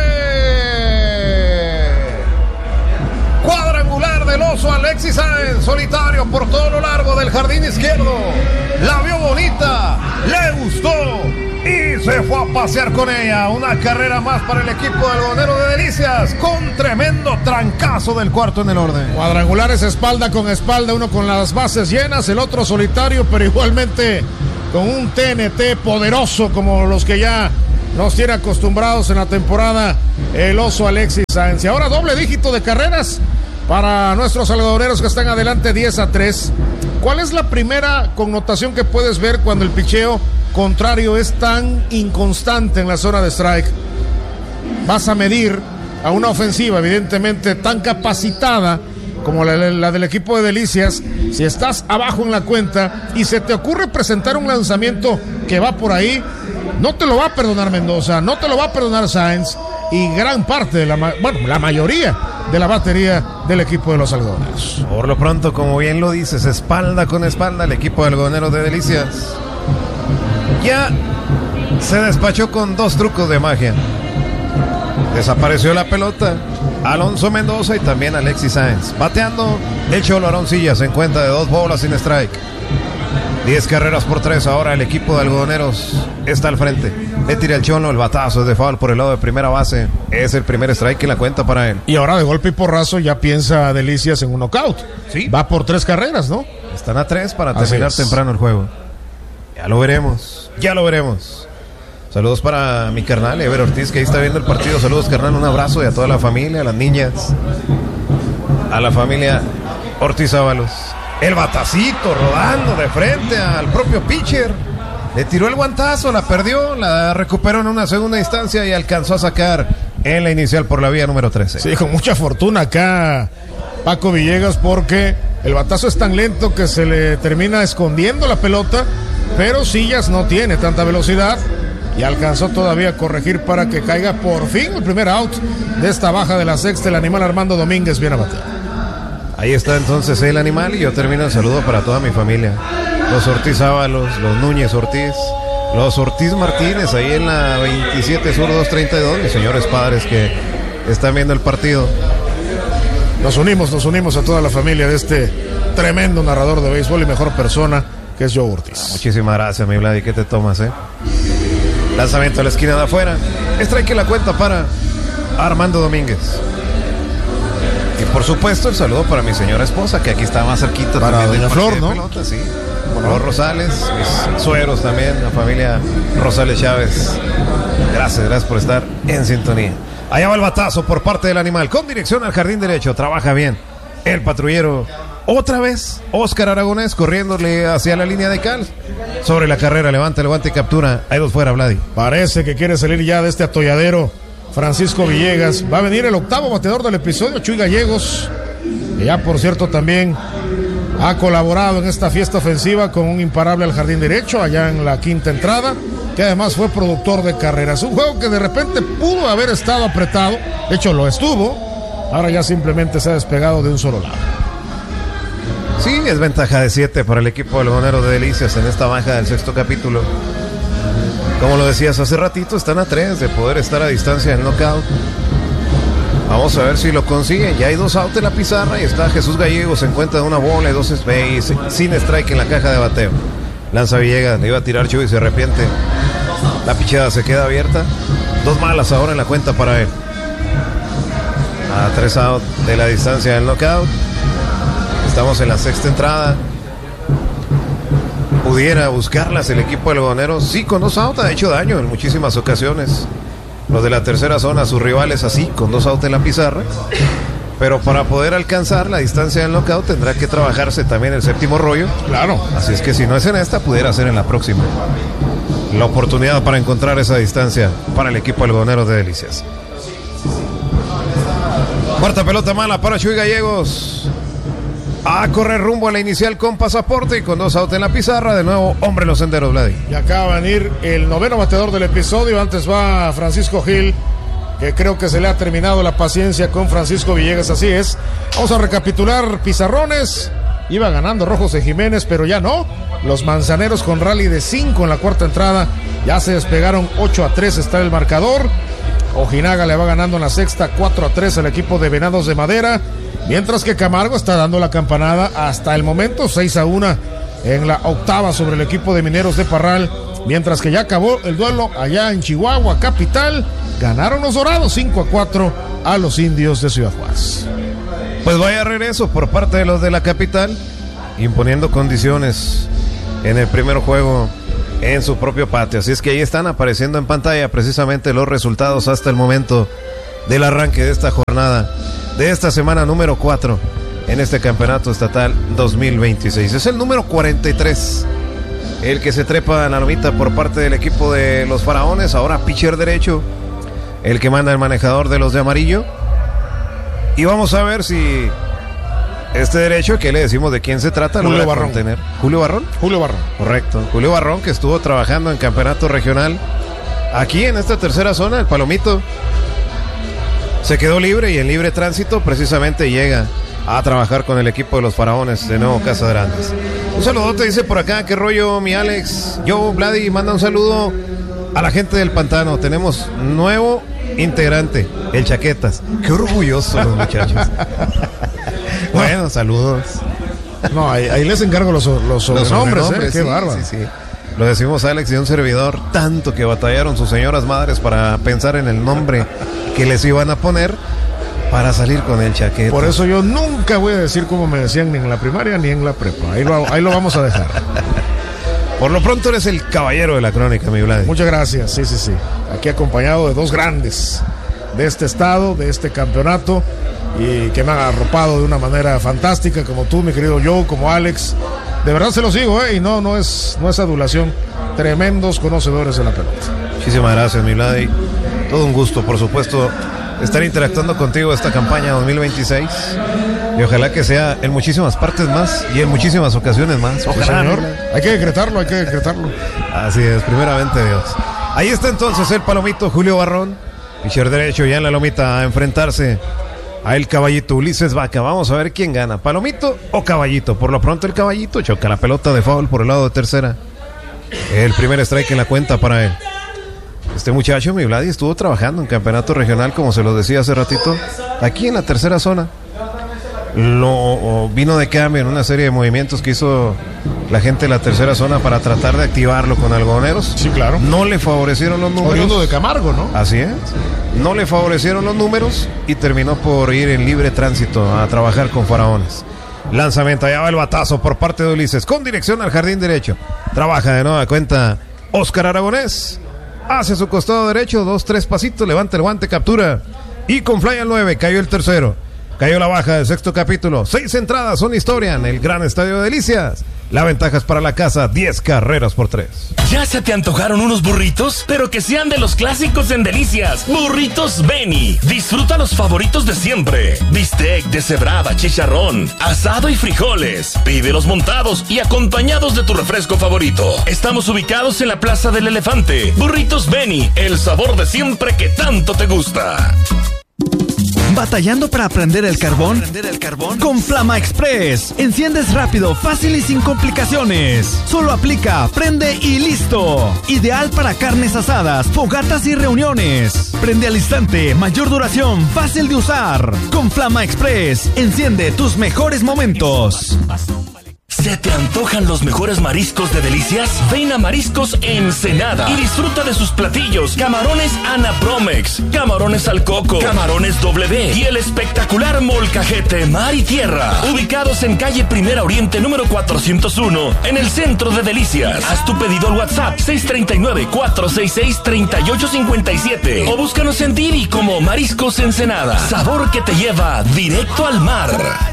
Cuadrangular del oso Alexis Sainz, solitario por todo lo largo del jardín izquierdo. La vio bonita, le gustó y se fue a pasear con ella. Una carrera más para el equipo algodonero de Delicias, con tremendo trabajo trancazo del cuarto en el orden. Cuadrangulares espalda con espalda, uno con las bases llenas, el otro solitario, pero igualmente con un T N T poderoso como los que ya nos tiene acostumbrados en la temporada el oso Alexis Sáenz. Y ahora doble dígito de carreras para nuestros algodoneros que están adelante diez a tres. ¿Cuál es la primera connotación que puedes ver cuando el picheo contrario es tan inconstante en la zona de strike? Vas a medir a una ofensiva evidentemente tan capacitada como la, la del equipo de Delicias. Si estás abajo en la cuenta y se te ocurre presentar un lanzamiento que va por ahí, no te lo va a perdonar Mendoza, no te lo va a perdonar Sáenz y gran parte de la, bueno, la mayoría de la batería del equipo de los algodoneros. Por lo pronto, como bien lo dices, espalda con espalda el equipo de algodoneros de Delicias ya se despachó con dos trucos de magia. Desapareció la pelota Alonso Mendoza y también Alexis Sáenz. Bateando el Cholo Aroncilla se encuentra de dos bolas sin strike. diez carreras por tres. Ahora el equipo de algodoneros está al frente. Le tira el Cholo, el batazo es de foul por el lado de primera base. Es el primer strike en la cuenta para él. Y ahora de golpe y porrazo ya piensa Delicias en un knockout. Sí. Va por tres carreras, ¿no? Están a tres para terminar temprano el juego. Ya lo veremos, ya lo veremos. Saludos para mi carnal Ever Ortiz, que ahí está viendo el partido. Saludos, carnal, un abrazo y a toda la familia, a las niñas, a la familia Ortiz Ábalos. El batacito rodando de frente al propio pitcher. Le tiró el guantazo, la perdió, la recuperó en una segunda instancia y alcanzó a sacar en la inicial por la vía número trece. Sí, con mucha fortuna acá Paco Villegas, porque el batazo es tan lento que se le termina escondiendo la pelota, pero Sillas no tiene tanta velocidad y alcanzó todavía a corregir para que caiga por fin el primer out de esta baja de la sexta. El animal Armando Domínguez viene a batear. Ahí está entonces el animal y yo termino el saludo para toda mi familia. Los Ortiz Ábalos, los Núñez Ortiz, los Ortiz Martínez, ahí en la veintisiete Sur doscientos treinta y dos, mis señores padres que están viendo el partido. Nos unimos, nos unimos a toda la familia de este tremendo narrador de béisbol y mejor persona que es Joe Ortiz. Muchísimas gracias, mi Vladi, ¿qué te tomas, eh? Lanzamiento a la esquina de afuera. Strike en la cuenta para Armando Domínguez. Y por supuesto el saludo para mi señora esposa, que aquí está más cerquita. Para doña Flor, ¿no? Pelota, sí. Flor Rosales, mis sueros también, la familia Rosales Chávez. Gracias, gracias por estar en sintonía. Allá va el batazo por parte del animal, con dirección al jardín derecho. Trabaja bien el patrullero. Otra vez, Óscar Aragonés corriéndole hacia la línea de cal. Sobre la carrera, levanta el guante y captura. Hay dos fuera, Vladi. Parece que quiere salir ya de este atolladero Francisco Villegas. Va a venir el octavo bateador del episodio, Chuy Gallegos, que ya por cierto también ha colaborado en esta fiesta ofensiva con un imparable al jardín derecho, allá en la quinta entrada, que además fue productor de carreras. Un juego que de repente pudo haber estado apretado, de hecho lo estuvo, ahora ya simplemente se ha despegado de un solo lado. Sí, es ventaja de siete para el equipo algodonero de Delicias en esta baja del sexto capítulo. Como lo decías hace ratito, están a tres de poder estar a distancia del knockout. Vamos a ver si lo consiguen. Ya hay dos outs en la pizarra y está Jesús Gallegos, se encuentra de una bola y dos space, sin strike en la caja de bateo. Lanza Villegas, le iba a tirar Chuy y se arrepiente. La pichada se queda abierta. Dos malas ahora en la cuenta para él. A tres outs de la distancia del knockout. Estamos en la sexta entrada. Pudiera buscarlas el equipo algodonero. Sí, con dos outs ha hecho daño en muchísimas ocasiones. Los de la tercera zona, sus rivales así, con dos outs en la pizarra. Pero para poder alcanzar la distancia del knockout tendrá que trabajarse también el séptimo rollo. Claro. Así es que si no es en esta, pudiera ser en la próxima. La oportunidad para encontrar esa distancia para el equipo algodonero de Delicias. Cuarta pelota mala para Chuy Gallegos. A correr rumbo a la inicial con pasaporte y con dos outs en la pizarra. De nuevo, hombre en los senderos, Vladi. Y acaba de venir el noveno bateador del episodio. Antes va Francisco Gil, que creo que se le ha terminado la paciencia con Francisco Villegas. Así es. Vamos a recapitular pizarrones. Iba ganando Rojos de Jiménez, pero ya no. Los Manzaneros con rally de cinco en la cuarta entrada. Ya se despegaron ocho a tres, está el marcador. Ojinaga le va ganando en la sexta cuatro a tres al equipo de Venados de Madera. Mientras que Camargo está dando la campanada hasta el momento, seis a uno en la octava sobre el equipo de Mineros de Parral. Mientras que ya acabó el duelo allá en Chihuahua, capital. Ganaron los Dorados cinco a cuatro a los Indios de Ciudad Juárez. Pues vaya regreso por parte de los de la capital, imponiendo condiciones en el primer juego en su propio patio. Así es que ahí están apareciendo en pantalla precisamente los resultados hasta el momento del arranque de esta jornada, de esta semana número cuatro en este campeonato estatal dos mil veintiséis. Es el número cuarenta y tres el que se trepa en la lomita por parte del equipo de los Faraones. Ahora pitcher derecho, el que manda el manejador de los de amarillo. Y vamos a ver si este derecho, que le decimos de quién se trata, Julio logra Barrón. contener. ¿Julio Barrón? Julio Barrón. Correcto. Julio Barrón, que estuvo trabajando en campeonato regional aquí en esta tercera zona, el Palomito. Se quedó libre y en libre tránsito precisamente llega a trabajar con el equipo de los Faraones de nuevo Casa Grandes. Un saludote, dice por acá, qué rollo mi Alex. Yo, Vladi, manda un saludo a la gente del Pantano. Tenemos nuevo integrante, el Chaquetas. Qué orgulloso los muchachos. Bueno, saludos. No, ahí, ahí les encargo los, los sobrenombres, ¿eh? Qué sí, bárbaro. Sí, sí. Lo decimos Alex y un servidor, tanto que batallaron sus señoras madres para pensar en el nombre que les iban a poner para salir con el Chaquetas. Por eso yo nunca voy a decir como me decían ni en la primaria ni en la prepa. Ahí lo, ahí lo vamos a dejar. Por lo pronto eres el caballero de la crónica, mi Vlad. Muchas gracias, sí, sí, sí. Aquí acompañado de dos grandes de este estado, de este campeonato, y que me han arropado de una manera fantástica, como tú, mi querido Joe, como Alex. De verdad se los digo, ¿eh? Y no, no es, no es adulación. Tremendos conocedores de la pelota. Muchísimas gracias, mi Vlad. Todo un gusto, por supuesto, estar interactuando contigo esta campaña dos mil veintiséis. Y ojalá que sea en muchísimas partes más y en muchísimas ocasiones más. Ojalá, Sí, señor. mi Vlad. Hay que decretarlo, hay que decretarlo. Así es, primeramente Dios. Ahí está entonces el Palomito Julio Barrón, pitcher derecho ya en la lomita a enfrentarse a el caballito Ulises Vaca. Vamos a ver quién gana, Palomito o Caballito. Por lo pronto el Caballito choca la pelota de foul por el lado de tercera. El primer strike en la cuenta para él. Este muchacho, mi Vladi, estuvo trabajando en campeonato regional, como se lo decía hace ratito, aquí en la tercera zona. Lo vino de cambio en una serie de movimientos que hizo la gente de la tercera zona para tratar de activarlo con algodoneros. Sí, claro. No le favorecieron los números. Oriundo de Camargo, ¿no? Así es. No le favorecieron los números y terminó por ir en libre tránsito a trabajar con Faraones. Lanzamiento, allá va el batazo por parte de Ulises con dirección al jardín derecho. Trabaja de nueva cuenta Óscar Aragonés. Hacia su costado derecho, dos, tres pasitos, levanta el guante, captura. Y con fly al nueve, cayó el tercero. Cayó la baja del sexto capítulo. Seis entradas son historia en el gran estadio de Delicias. La ventaja es para la casa, diez carreras por tres. ¿Ya se te antojaron unos burritos? Pero que sean de los clásicos en Delicias. Burritos Beni. Disfruta los favoritos de siempre. Bistec, deshebrada, chicharrón, asado y frijoles. Pídelos montados y acompañados de tu refresco favorito. Estamos ubicados en la Plaza del Elefante. Burritos Beni, el sabor de siempre que tanto te gusta. ¿Batallando para prender el carbón? ¿Prender el carbón? Con Flama Express. Enciendes rápido, fácil y sin complicaciones. Solo aplica, prende y listo. Ideal para carnes asadas, fogatas y reuniones. Prende al instante, mayor duración, fácil de usar. Con Flama Express, enciende tus mejores momentos. ¿Se te antojan los mejores mariscos de Delicias? Ven a Mariscos Ensenada y disfruta de sus platillos. Camarones Ana Promex, camarones al coco, camarones W y el espectacular molcajete mar y tierra. Ubicados en calle Primera Oriente número cuatrocientos uno, en el centro de Delicias. Haz tu pedido al WhatsApp seis tres nueve, cuatro seis seis, tres ocho cinco siete o búscanos en Didi como Mariscos Ensenada. Sabor que te lleva directo al mar.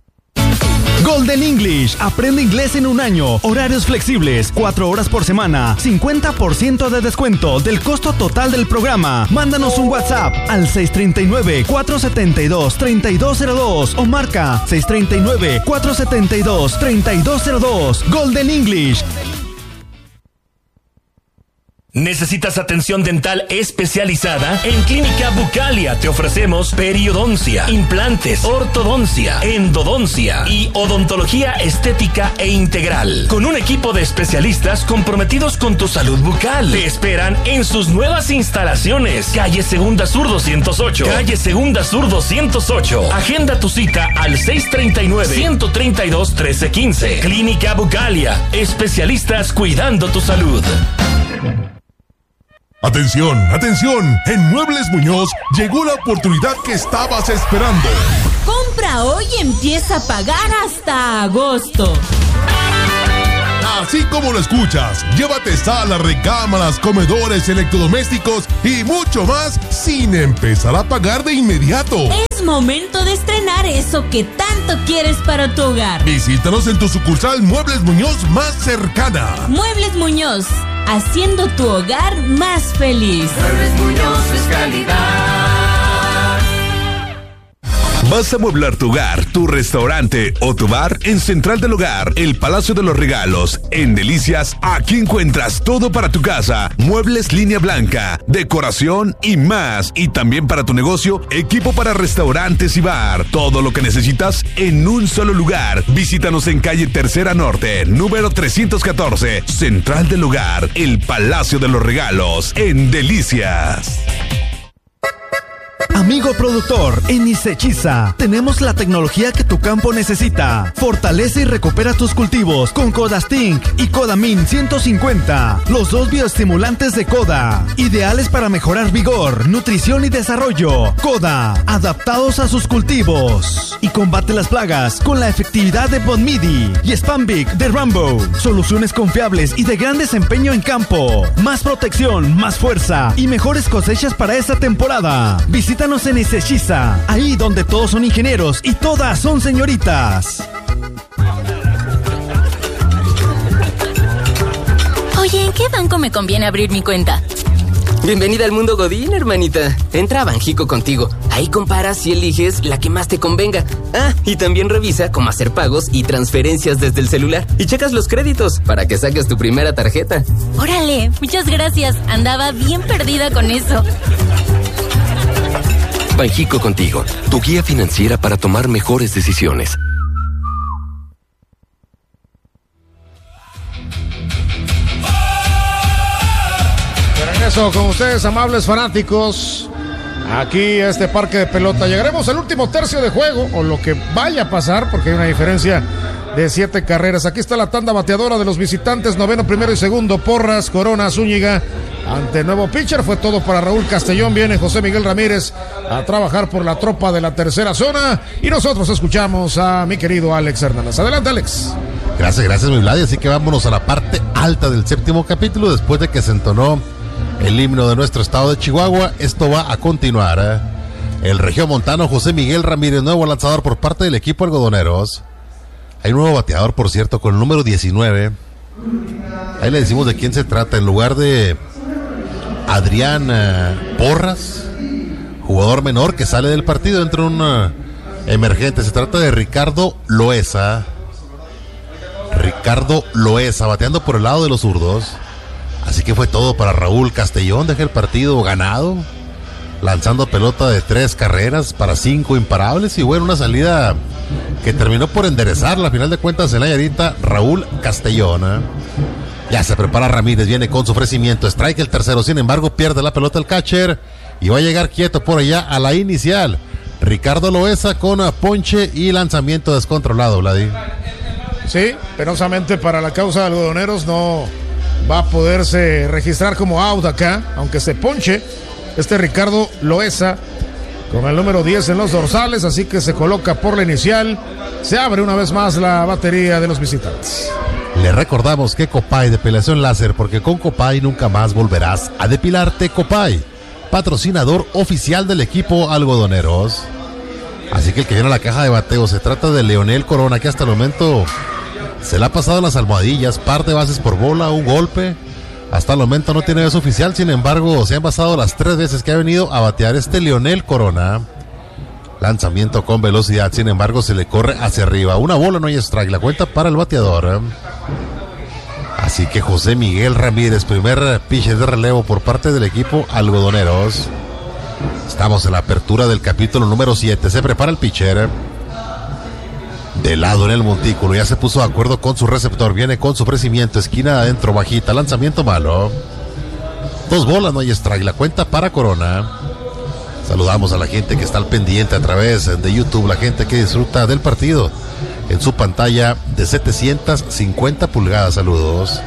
Golden English. Aprende inglés en un año. Horarios flexibles. Cuatro horas por semana. cincuenta por ciento de descuento del costo total del programa. Mándanos un WhatsApp al seis tres nueve, cuatro siete dos, tres dos cero dos o marca seis tres nueve, cuatro siete dos, tres dos cero dos. Golden English. ¿Necesitas atención dental especializada? En Clínica Bucalia te ofrecemos periodoncia, implantes, ortodoncia, endodoncia y odontología estética e integral. Con un equipo de especialistas comprometidos con tu salud bucal. Te esperan en sus nuevas instalaciones. Calle Segunda Sur doscientos ocho. Calle Segunda Sur doscientos ocho. Agenda tu cita al seis tres nueve, uno tres dos, uno tres uno cinco. Clínica Bucalia. Especialistas cuidando tu salud. Atención, atención, en Muebles Muñoz llegó la oportunidad que estabas esperando. Compra Compra hoy y empieza a pagar hasta agosto. Así como lo escuchas, llévate salas, recámaras, comedores, electrodomésticos y mucho más sin empezar a pagar de inmediato. Es momento de estrenar eso que tanto quieres para tu hogar. Visítanos en tu sucursal Muebles Muñoz más cercana. Muebles Muñoz, haciendo tu hogar más feliz. Muebles Muñoz es calidad. ¿Vas a amueblar tu hogar, tu restaurante o tu bar? En Central del Hogar, el Palacio de los Regalos, en Delicias, aquí encuentras todo para tu casa, muebles línea blanca, decoración y más. Y también para tu negocio, equipo para restaurantes y bar. Todo lo que necesitas en un solo lugar. Visítanos en calle Tercera Norte, número trescientos catorce, Central del Hogar, el Palacio de los Regalos, en Delicias. Amigo productor, en Isechiza tenemos la tecnología que tu campo necesita. Fortalece y recupera tus cultivos con Codastink y Codamin ciento cincuenta, los dos bioestimulantes de Coda, ideales para mejorar vigor, nutrición y desarrollo. Coda, adaptados a sus cultivos. Y combate las plagas con la efectividad de Bonmidi y Spambic de Rambo. Soluciones confiables y de gran desempeño en campo. Más protección, más fuerza y mejores cosechas para esta temporada. Visítanos en Isechiza, ahí donde todos son ingenieros y todas son señoritas. Oye, ¿en qué banco me conviene abrir mi cuenta? Bienvenida al mundo Godín, hermanita. Entra a Banjico Contigo. Ahí comparas y eliges la que más te convenga. Ah, y también revisa cómo hacer pagos y transferencias desde el celular. Y checas los créditos para que saques tu primera tarjeta. Órale, muchas gracias. Andaba bien perdida con eso. Banjico Contigo, tu guía financiera para tomar mejores decisiones. De regreso con ustedes, amables fanáticos, aquí a este parque de pelota. Llegaremos al último tercio de juego, o lo que vaya a pasar, porque hay una diferencia de siete carreras. Aquí está la tanda bateadora de los visitantes, noveno, primero y segundo, Porras, Corona, Zúñiga. Ante nuevo pitcher, fue todo para Raúl Castellón. Viene José Miguel Ramírez a trabajar por la tropa de la tercera zona. Y nosotros escuchamos a mi querido Alex Hernández. Adelante, Alex. Gracias, gracias, mi Vladi. Así que vámonos a la parte alta del séptimo capítulo. Después de que se entonó el himno de nuestro estado de Chihuahua, esto va a continuar. ¿eh? El regiomontano José Miguel Ramírez, nuevo lanzador por parte del equipo Algodoneros. Hay un nuevo bateador, por cierto, con el número diecinueve. Ahí le decimos de quién se trata. En lugar de Adrián uh, Porras, jugador menor que sale del partido, entra un uh, emergente. Se trata de Ricardo Loesa. Ricardo Loesa, bateando por el lado de los zurdos. Así que fue todo para Raúl Castellón. Deja el partido ganado, lanzando pelota de tres carreras para cinco imparables. Y bueno, una salida que terminó por enderezarla. A final de cuentas, en la yarita, Raúl Castellón. ¿eh? Ya se prepara Ramírez, viene con su ofrecimiento. Strike el tercero, sin embargo, pierde la pelota el catcher. Y va a llegar quieto por allá a la inicial. Ricardo Loesa con ponche y lanzamiento descontrolado, Vladi. Sí, penosamente para la causa de Algodoneros no va a poderse registrar como out acá, aunque se ponche este Ricardo Loesa con el número diez en los dorsales, así que se coloca por la inicial. Se abre una vez más la batería de los visitantes. Le recordamos que Copay, depilación láser, porque con Copay nunca más volverás a depilarte. Copay, patrocinador oficial del equipo Algodoneros. Así que el que viene a la caja de bateo se trata de Leonel Corona, que hasta el momento se le ha pasado las almohadillas, par de bases por bola, un golpe. Hasta el momento no tiene base oficial, sin embargo se han pasado las tres veces que ha venido a batear este Leonel Corona. Lanzamiento con velocidad, sin embargo se le corre hacia arriba. Una bola, no hay strike, la cuenta para el bateador. Así que José Miguel Ramírez, primer pitcher de relevo por parte del equipo Algodoneros. Estamos en la apertura del capítulo número siete. Se prepara el pitcher. De lado en el montículo, ya se puso de acuerdo con su receptor. Viene con su ofrecimiento, esquina adentro, bajita, lanzamiento malo. Dos bolas, no hay strike, la cuenta para Corona. Saludamos a la gente que está al pendiente a través de YouTube, la gente que disfruta del partido en su pantalla de setecientas cincuenta pulgadas. Saludos.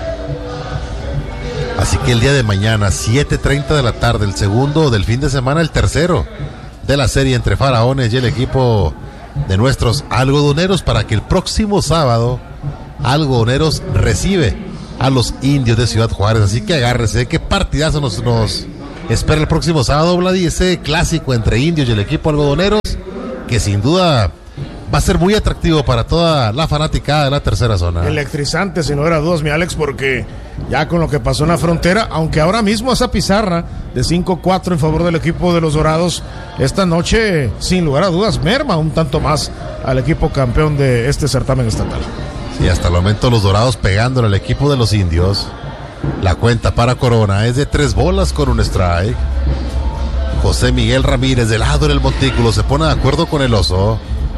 Así que el día de mañana, siete treinta de la tarde, el segundo del fin de semana, el tercero de la serie entre Faraones y el equipo de nuestros algodoneros para que el próximo sábado Algodoneros recibe a los Indios de Ciudad Juárez. Así que agárrese, qué partidazo nos, nos espera el próximo sábado, Vladi, ese clásico entre Indios y el equipo Algodoneros, que sin duda va a ser muy atractivo para toda la fanaticada de la tercera zona. Electrizante, sin lugar a dudas, mi Alex, porque ya con lo que pasó en la frontera, aunque ahora mismo esa pizarra de cinco cuatro en favor del equipo de los Dorados, esta noche, sin lugar a dudas, merma un tanto más al equipo campeón de este certamen estatal. Sí, hasta el momento los Dorados pegándole al equipo de los Indios. La cuenta para Corona es de tres bolas con un strike. José Miguel Ramírez, de lado en el montículo, se pone de acuerdo con el oso.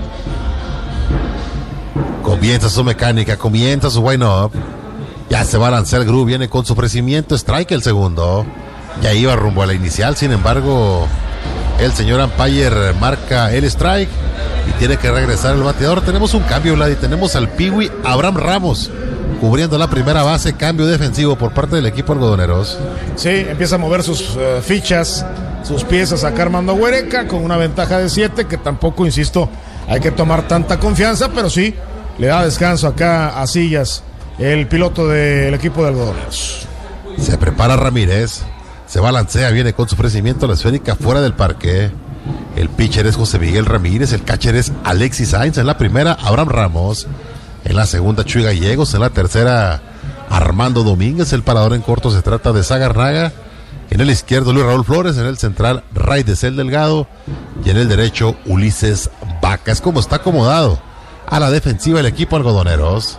Comienza su mecánica, comienza su wind-up. Ya se balancea el groove, viene con su ofrecimiento, strike el segundo. Ya iba rumbo a la inicial, sin embargo, el señor umpire marca el strike y tiene que regresar el bateador. Tenemos un cambio, Vlad, y tenemos al Piwi Abraham Ramos cubriendo la primera base, cambio defensivo por parte del equipo Algodoneros. Sí, empieza a mover sus uh, fichas, sus piezas acá Armando Huereca con una ventaja de siete, que tampoco, insisto, hay que tomar tanta confianza, pero sí le da descanso acá a Sillas, el piloto del equipo de Algodoneros. Se prepara Ramírez, se balancea, viene con su ofrecimiento a la esférica fuera del parque. El pitcher es José Miguel Ramírez, el catcher es Alexis Sainz. En la primera, Abraham Ramos. En la segunda, Chuy Gallegos. En la tercera, Armando Domínguez. El parador en corto se trata de Zagarnaga. En el izquierdo, Luis Raúl Flores. En el central, Ray de Cel Delgado. Y en el derecho, Ulises Vaca. Es como está acomodado a la defensiva el equipo Algodoneros.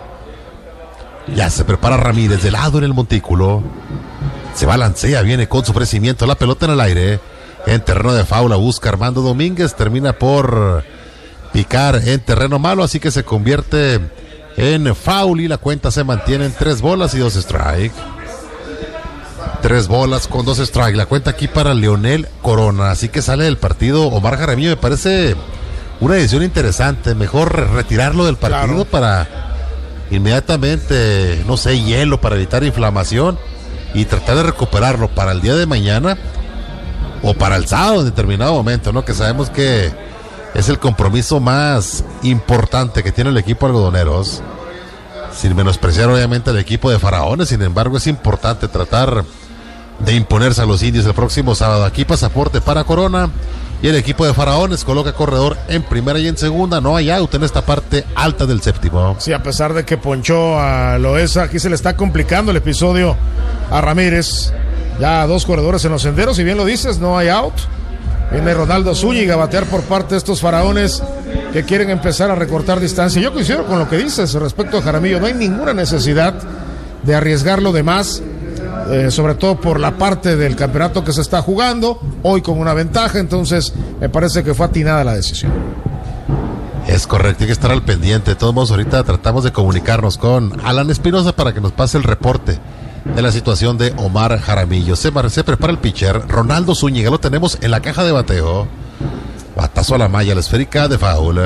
Ya se prepara Ramírez, de lado en el montículo. Se balancea, viene con su ofrecimiento, la pelota en el aire. En terreno de faula busca Armando Domínguez, termina por picar en terreno malo, así que se convierte en foul y la cuenta se mantiene en tres bolas y dos strike. Tres bolas con dos strike, la cuenta aquí para Leonel Corona, así que sale del partido Omar Jaramillo. Me parece una decisión interesante, mejor retirarlo del partido, claro, para inmediatamente, no sé, hielo para evitar inflamación y tratar de recuperarlo para el día de mañana o para el sábado en determinado momento, ¿no? Que sabemos que es el compromiso más importante que tiene el equipo Algodoneros, sin menospreciar obviamente al equipo de Faraones. Sin embargo, es importante tratar de imponerse a los Indios el próximo sábado. Aquí pasaporte para Corona y el equipo de Faraones coloca corredor en primera y en segunda. No hay out en esta parte alta del séptimo. Sí, a pesar de que ponchó a Loesa, aquí se le está complicando el episodio a Ramírez. Ya dos corredores en los senderos, y bien lo dices, no hay out. Viene Ronaldo Zúñiga a batear por parte de estos Faraones que quieren empezar a recortar distancia. Yo coincido con lo que dices respecto a Jaramillo. No hay ninguna necesidad de arriesgarlo de más, eh, sobre todo por la parte del campeonato que se está jugando, hoy con una ventaja. Entonces me parece que fue atinada la decisión. Es correcto, hay que estar al pendiente. De todos modos, ahorita tratamos de comunicarnos con Alan Espinosa para que nos pase el reporte de la situación de Omar Jaramillo. Se, se prepara el pitcher Ronaldo Zúñiga, lo tenemos en la caja de bateo. Batazo a la malla, la esférica de foul.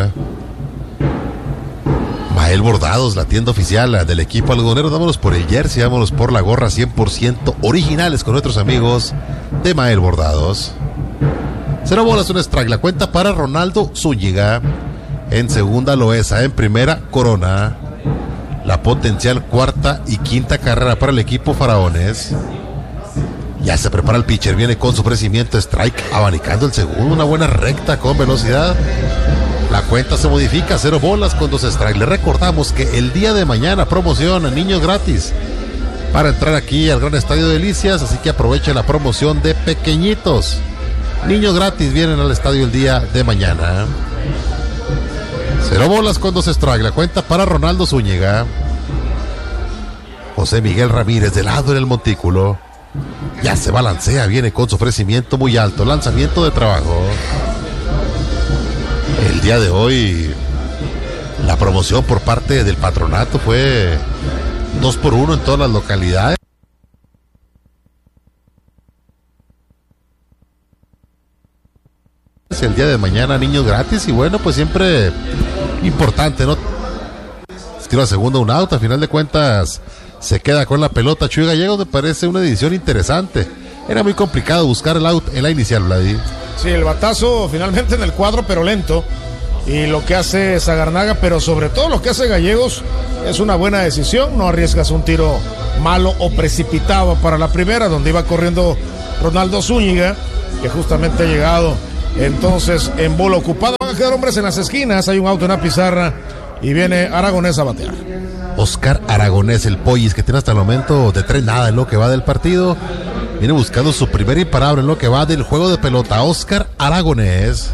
Mael Bordados, la tienda oficial del equipo algodonero. Vámonos por el jersey, vámonos por la gorra cien por ciento originales con nuestros amigos de Mael Bordados. Cero bolas, un strike, la cuenta para Ronaldo Zúñiga. En segunda, Loesa. En primera, Corona. La potencial cuarta y quinta carrera para el equipo Faraones. Ya se prepara el pitcher, viene con su ofrecimiento, strike, abanicando el segundo, una buena recta con velocidad. La cuenta se modifica, cero bolas con dos strikes. Le recordamos que el día de mañana promoción a niños gratis para entrar aquí al Gran Estadio Delicias, así que aproveche la promoción de pequeñitos. Niños gratis vienen al estadio el día de mañana. Cero bolas con dos strikes, la cuenta para Ronaldo Zúñiga. José Miguel Ramírez, de lado en el montículo. Ya se balancea, viene con su ofrecimiento muy alto, lanzamiento de trabajo. El día de hoy la promoción por parte del patronato fue dos por uno en todas las localidades. El día de mañana niños gratis, y bueno, pues siempre importante, ¿no? Tiro a segunda, un out, a final de cuentas se queda con la pelota Chuy Gallegos. Me parece una edición interesante. Era muy complicado buscar el out en la inicial, Vladi. Sí, el batazo finalmente en el cuadro, pero lento. y lo que hace Sagarnaga, pero sobre todo lo que hace Gallegos es una buena decisión. No arriesgas un tiro malo o precipitado para la primera, donde iba corriendo Ronaldo Zúñiga, que justamente ha llegado entonces en bola ocupada. Van a quedar hombres en las esquinas, hay un auto en la pizarra y viene Aragonés a batear. Oscar Aragonés, el Pollis, que tiene hasta el momento de tres nada en lo que va del partido, viene buscando su primer imparable en lo que va del juego de pelota. Oscar Aragonés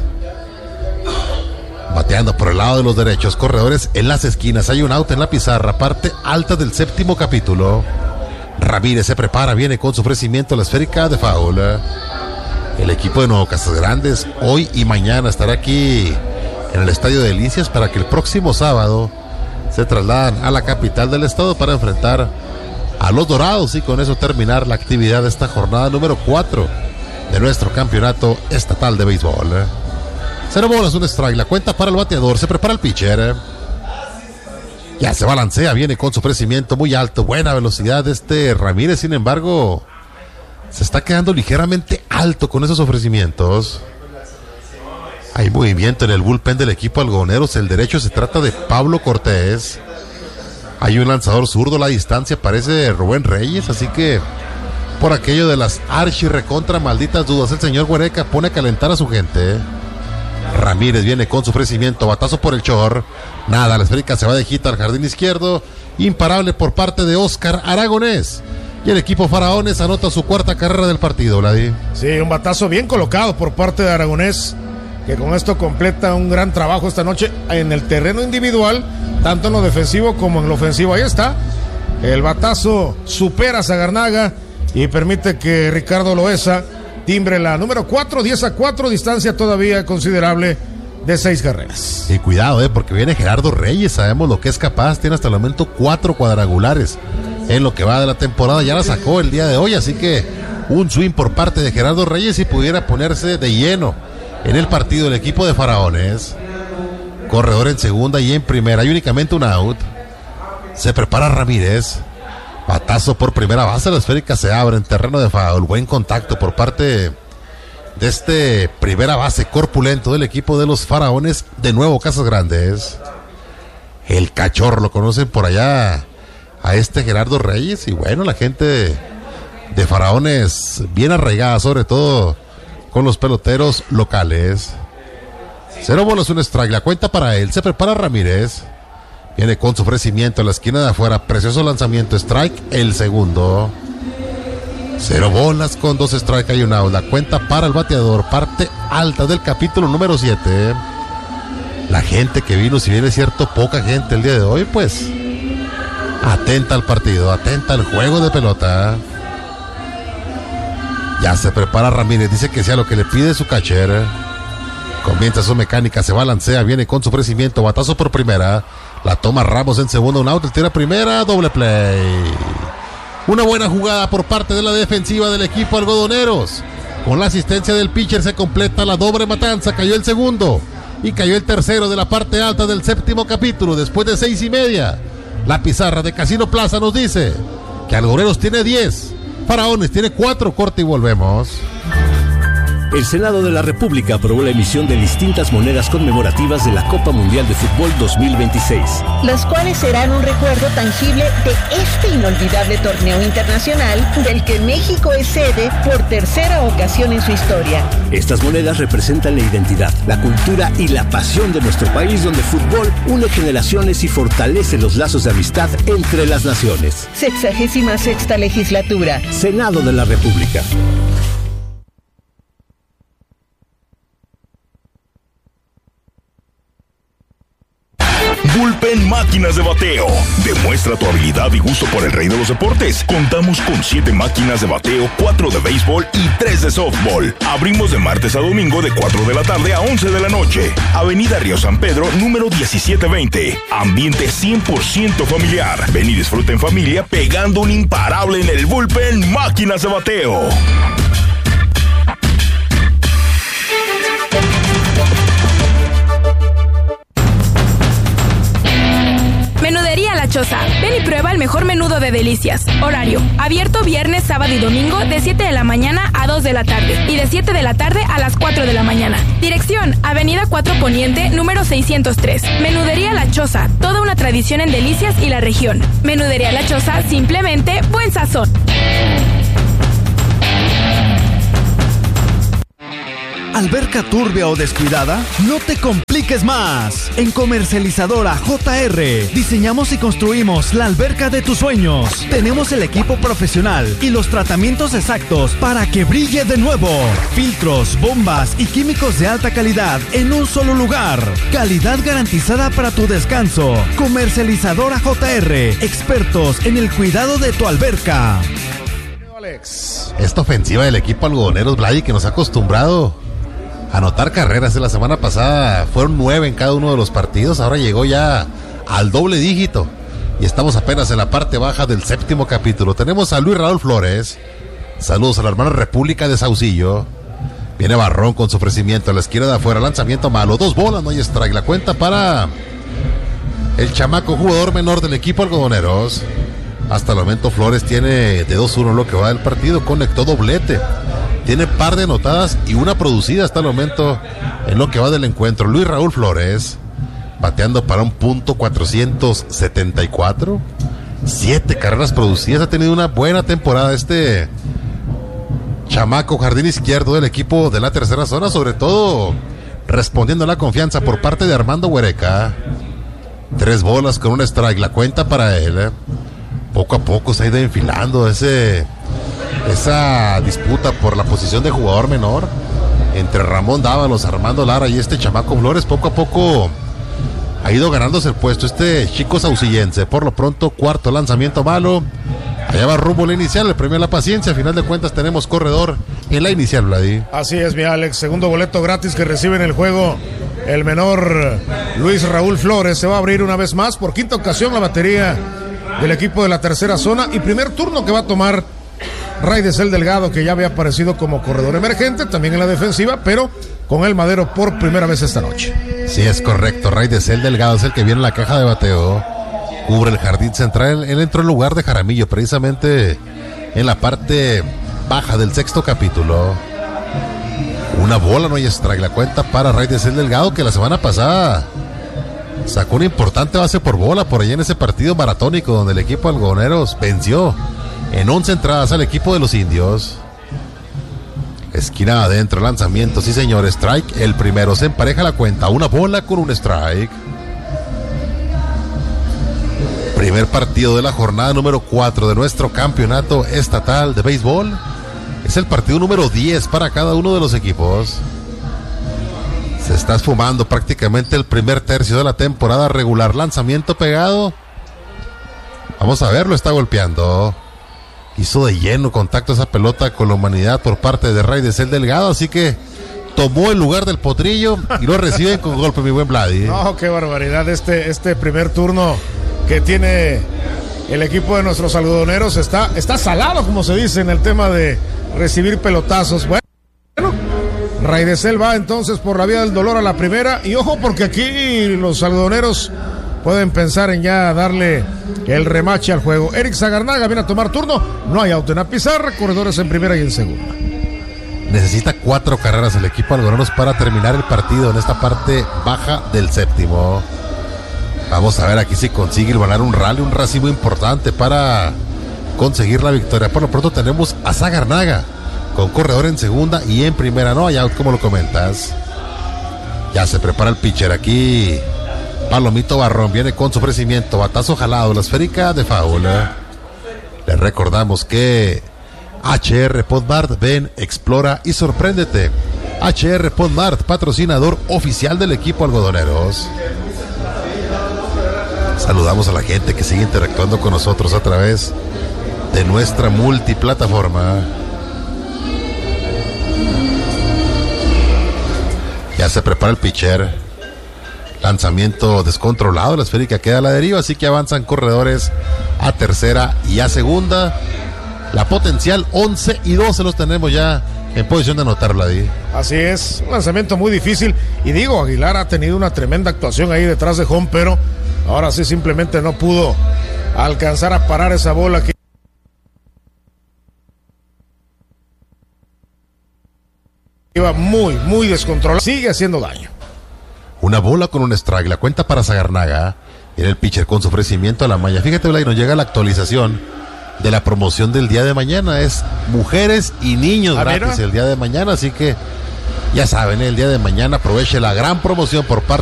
bateando por el lado de los derechos, corredores en las esquinas, hay un auto en la pizarra, parte alta del séptimo capítulo. Ramírez se prepara, viene con su ofrecimiento a la esférica de foul. El equipo de Nuevo Casas Grandes hoy y mañana estará aquí en el Estadio de Delicias para que el próximo sábado se trasladan a la capital del estado para enfrentar a los Dorados y con eso terminar la actividad de esta jornada número cuatro de nuestro campeonato estatal de béisbol. Cero bolas, un strike, la cuenta para el bateador, se prepara el pitcher. Ya se balancea, viene con su ofrecimiento muy alto, buena velocidad este Ramírez, sin embargo, se está quedando ligeramente alto con esos ofrecimientos. Hay movimiento en el bullpen del equipo algodoneros, el derecho se trata de Pablo Cortés. Hay un lanzador zurdo, la distancia parece Rubén Reyes, así que por aquello de las archi recontra malditas dudas, el señor Huereca pone a calentar a su gente. Ramírez viene con su ofrecimiento, batazo por el chor, nada, la esférica se va de hit al jardín izquierdo, imparable por parte de Oscar Aragonés, y el equipo Faraones anota su cuarta carrera del partido, Vladi. Sí, un batazo bien colocado por parte de Aragonés, que con esto completa un gran trabajo esta noche en el terreno individual, tanto en lo defensivo como en lo ofensivo. Ahí está, el batazo supera a Sagarnaga y permite que Ricardo Loaiza timbre la número cuatro, diez a cuatro, distancia todavía considerable de seis carreras. Y cuidado, eh, porque viene Gerardo Reyes, sabemos lo que es capaz, tiene hasta el momento cuatro cuadrangulares en lo que va de la temporada, ya la sacó el día de hoy, así que un swing por parte de Gerardo Reyes y pudiera ponerse de lleno en el partido del equipo de Faraones. Corredor en segunda y en primera, hay únicamente un out. Se prepara Ramírez, batazo por primera base, la esférica se abre en terreno de foul, buen contacto por parte de este primera base corpulento del equipo de los Faraones de Nuevo Casas Grandes. El Cachorro, lo conocen por allá a este Gerardo Reyes, y bueno, la gente de Faraones bien arraigada, sobre todo con los peloteros locales. Cero bolas, un strike, la cuenta para él, se prepara Ramírez. Viene con su ofrecimiento a la esquina de afuera, precioso lanzamiento, strike, el segundo. Cero bolas con dos strikes, hay un out, la cuenta para el bateador, parte alta del capítulo número siete. La gente que vino, si bien es cierto, poca gente el día de hoy, pues atenta al partido, atenta al juego de pelota. Ya se prepara Ramírez, dice que sea lo que le pide su catcher. Comienza su mecánica, se balancea, viene con su ofrecimiento, batazo por primera. La toma Ramos en segunda, un out, tira primera, doble play. Una buena jugada por parte de la defensiva del equipo algodoneros. Con la asistencia del pitcher se completa la doble matanza, cayó el segundo y cayó el tercero de la parte alta del séptimo capítulo después de seis y media. La pizarra de Casino Plaza nos dice que algodoneros tiene diez, Faraones tiene cuatro, corte y volvemos. El Senado de la República aprobó la emisión de distintas monedas conmemorativas de la Copa Mundial de Fútbol dos mil veintiséis. Las cuales serán un recuerdo tangible de este inolvidable torneo internacional del que México es sede por tercera ocasión en su historia. Estas monedas representan la identidad, la cultura y la pasión de nuestro país, donde el fútbol une generaciones y fortalece los lazos de amistad entre las naciones. Sexagésima sexta legislatura. Senado de la República. Bullpen Máquinas de Bateo. Demuestra tu habilidad y gusto por el rey de los deportes. Contamos con siete máquinas de bateo, cuatro de béisbol y tres de softball. Abrimos de martes a domingo de cuatro de la tarde a once de la noche. Avenida Río San Pedro, número diecisiete veinte. Ambiente cien por ciento familiar. Ven y disfruta en familia pegando un imparable en el Bullpen Máquinas de Bateo. Menudería La Choza. Ven y y prueba el mejor menudo de delicias. Horario: abierto viernes, sábado y domingo de siete de la mañana a dos de la tarde y de siete de la tarde a las cuatro de la mañana. Dirección: Avenida cuatro Poniente, número seiscientos tres. Menudería La Choza, toda una tradición en delicias y la región. Menudería La Choza, simplemente buen sazón. ¿Alberca turbia o descuidada? No te compliques más. En Comercializadora J R diseñamos y construimos la alberca de tus sueños. Tenemos el equipo profesional y los tratamientos exactos para que brille de nuevo. Filtros, bombas y químicos de alta calidad en un solo lugar. Calidad garantizada para tu descanso. Comercializadora J R, expertos en el cuidado de tu alberca. Esta ofensiva del equipo algodoneros, Vladi, que nos ha acostumbrado anotar carreras. De la semana pasada fueron nueve en cada uno de los partidos, ahora llegó ya al doble dígito y estamos apenas en la parte baja del séptimo capítulo. Tenemos a Luis Raúl Flores, saludos a la hermana República de Saucillo. Viene Barrón con su ofrecimiento a la esquina de afuera, lanzamiento malo, dos bolas, no hay strike. La cuenta para el chamaco jugador menor del equipo algodoneros. Hasta el momento Flores tiene de dos uno lo que va del partido, conectó doblete. Tiene par de anotadas y una producida hasta el momento en lo que va del encuentro. Luis Raúl Flores bateando para un punto cuatrocientos setenta y cuatro. Siete carreras producidas. Ha tenido una buena temporada este chamaco jardín izquierdo del equipo de la tercera zona, sobre todo respondiendo a la confianza por parte de Armando Huereca. Tres bolas con un strike. La cuenta para él. Poco a poco se ha ido enfilando ese... esa disputa por la posición de jugador menor entre Ramón Dávalos, Armando Lara y este chamaco Flores. Poco a poco ha ido ganándose el puesto este chico saucillense. Por lo pronto, cuarto lanzamiento malo. Allá va rumbo la inicial, el premio a la paciencia. A final de cuentas tenemos corredor en la inicial, Vladi. Así es, mi Alex. Segundo boleto gratis que recibe en el juego el menor Luis Raúl Flores. Se va a abrir una vez más por quinta ocasión la batería del equipo de la tercera zona y primer turno que va a tomar Raidesel Delgado, que ya había aparecido como corredor emergente, también en la defensiva, pero con el Madero por primera vez esta noche. Sí, es correcto. Raidesel Delgado es el que viene en la caja de bateo. Cubre el jardín central. Él entró en lugar de Jaramillo, precisamente en la parte baja del sexto capítulo. Una bola, no hay strike. La cuenta para Raidesel Delgado, que la semana pasada sacó una importante base por bola por allá en ese partido maratónico donde el equipo algodoneros venció en once entradas al equipo de los indios. Esquina adentro, lanzamiento, sí señor, strike. El primero, se empareja la cuenta, una bola con un strike. Primer partido de la jornada número cuatro de nuestro campeonato estatal de béisbol. Es el partido número diez para cada uno de los equipos. Se está esfumando prácticamente el primer tercio de la temporada regular. Lanzamiento pegado. Vamos a ver, lo está golpeando. Hizo de lleno contacto esa pelota con la humanidad por parte de Raidesel Delgado, así que tomó el lugar del potrillo y lo reciben con golpe, mi buen Vladi. No, qué barbaridad este, este primer turno que tiene el equipo de nuestros algodoneros. Está, está salado, como se dice, en el tema de recibir pelotazos. Bueno, Raidesel va entonces por la vía del dolor a la primera, y ojo porque aquí los algodoneros pueden pensar en ya darle el remache al juego. Eric Zagarnaga viene a tomar turno. No hay auto en la pizarra, corredores en primera y en segunda. Necesita cuatro carreras el equipo algodoneros para terminar el partido en esta parte baja del séptimo. Vamos a ver aquí si consigue ganar un rally, un racimo importante para conseguir la victoria. Por lo pronto tenemos a Zagarnaga con corredor en segunda y en primera. No hay out, como lo comentas. Ya se prepara el pitcher aquí. Palomito Barrón viene con su ofrecimiento, batazo jalado, la esférica de foul. Les recordamos que H R Podmart, ven, explora y sorpréndete. H R Podmart, patrocinador oficial del equipo algodoneros. Saludamos a la gente que sigue interactuando con nosotros a través de nuestra multiplataforma. Ya se prepara el pitcher. Lanzamiento descontrolado, la esférica queda a la deriva, así que avanzan corredores a tercera y a segunda. La potencial once y doce los tenemos ya en posición de anotar, Vladi. Así es, un lanzamiento muy difícil. Y digo, Aguilar ha tenido una tremenda actuación ahí detrás de home, pero ahora sí simplemente no pudo alcanzar a parar esa bola que iba muy, muy descontrolada. Sigue haciendo daño. Una bola con un strike, la cuenta para Sagarnaga. Era el pitcher con su ofrecimiento a la malla. Fíjate, Blay, nos llega la actualización de la promoción del día de mañana. Es mujeres y niños ah, gratis mira. el día de mañana, así que ya saben, el día de mañana aproveche la gran promoción por parte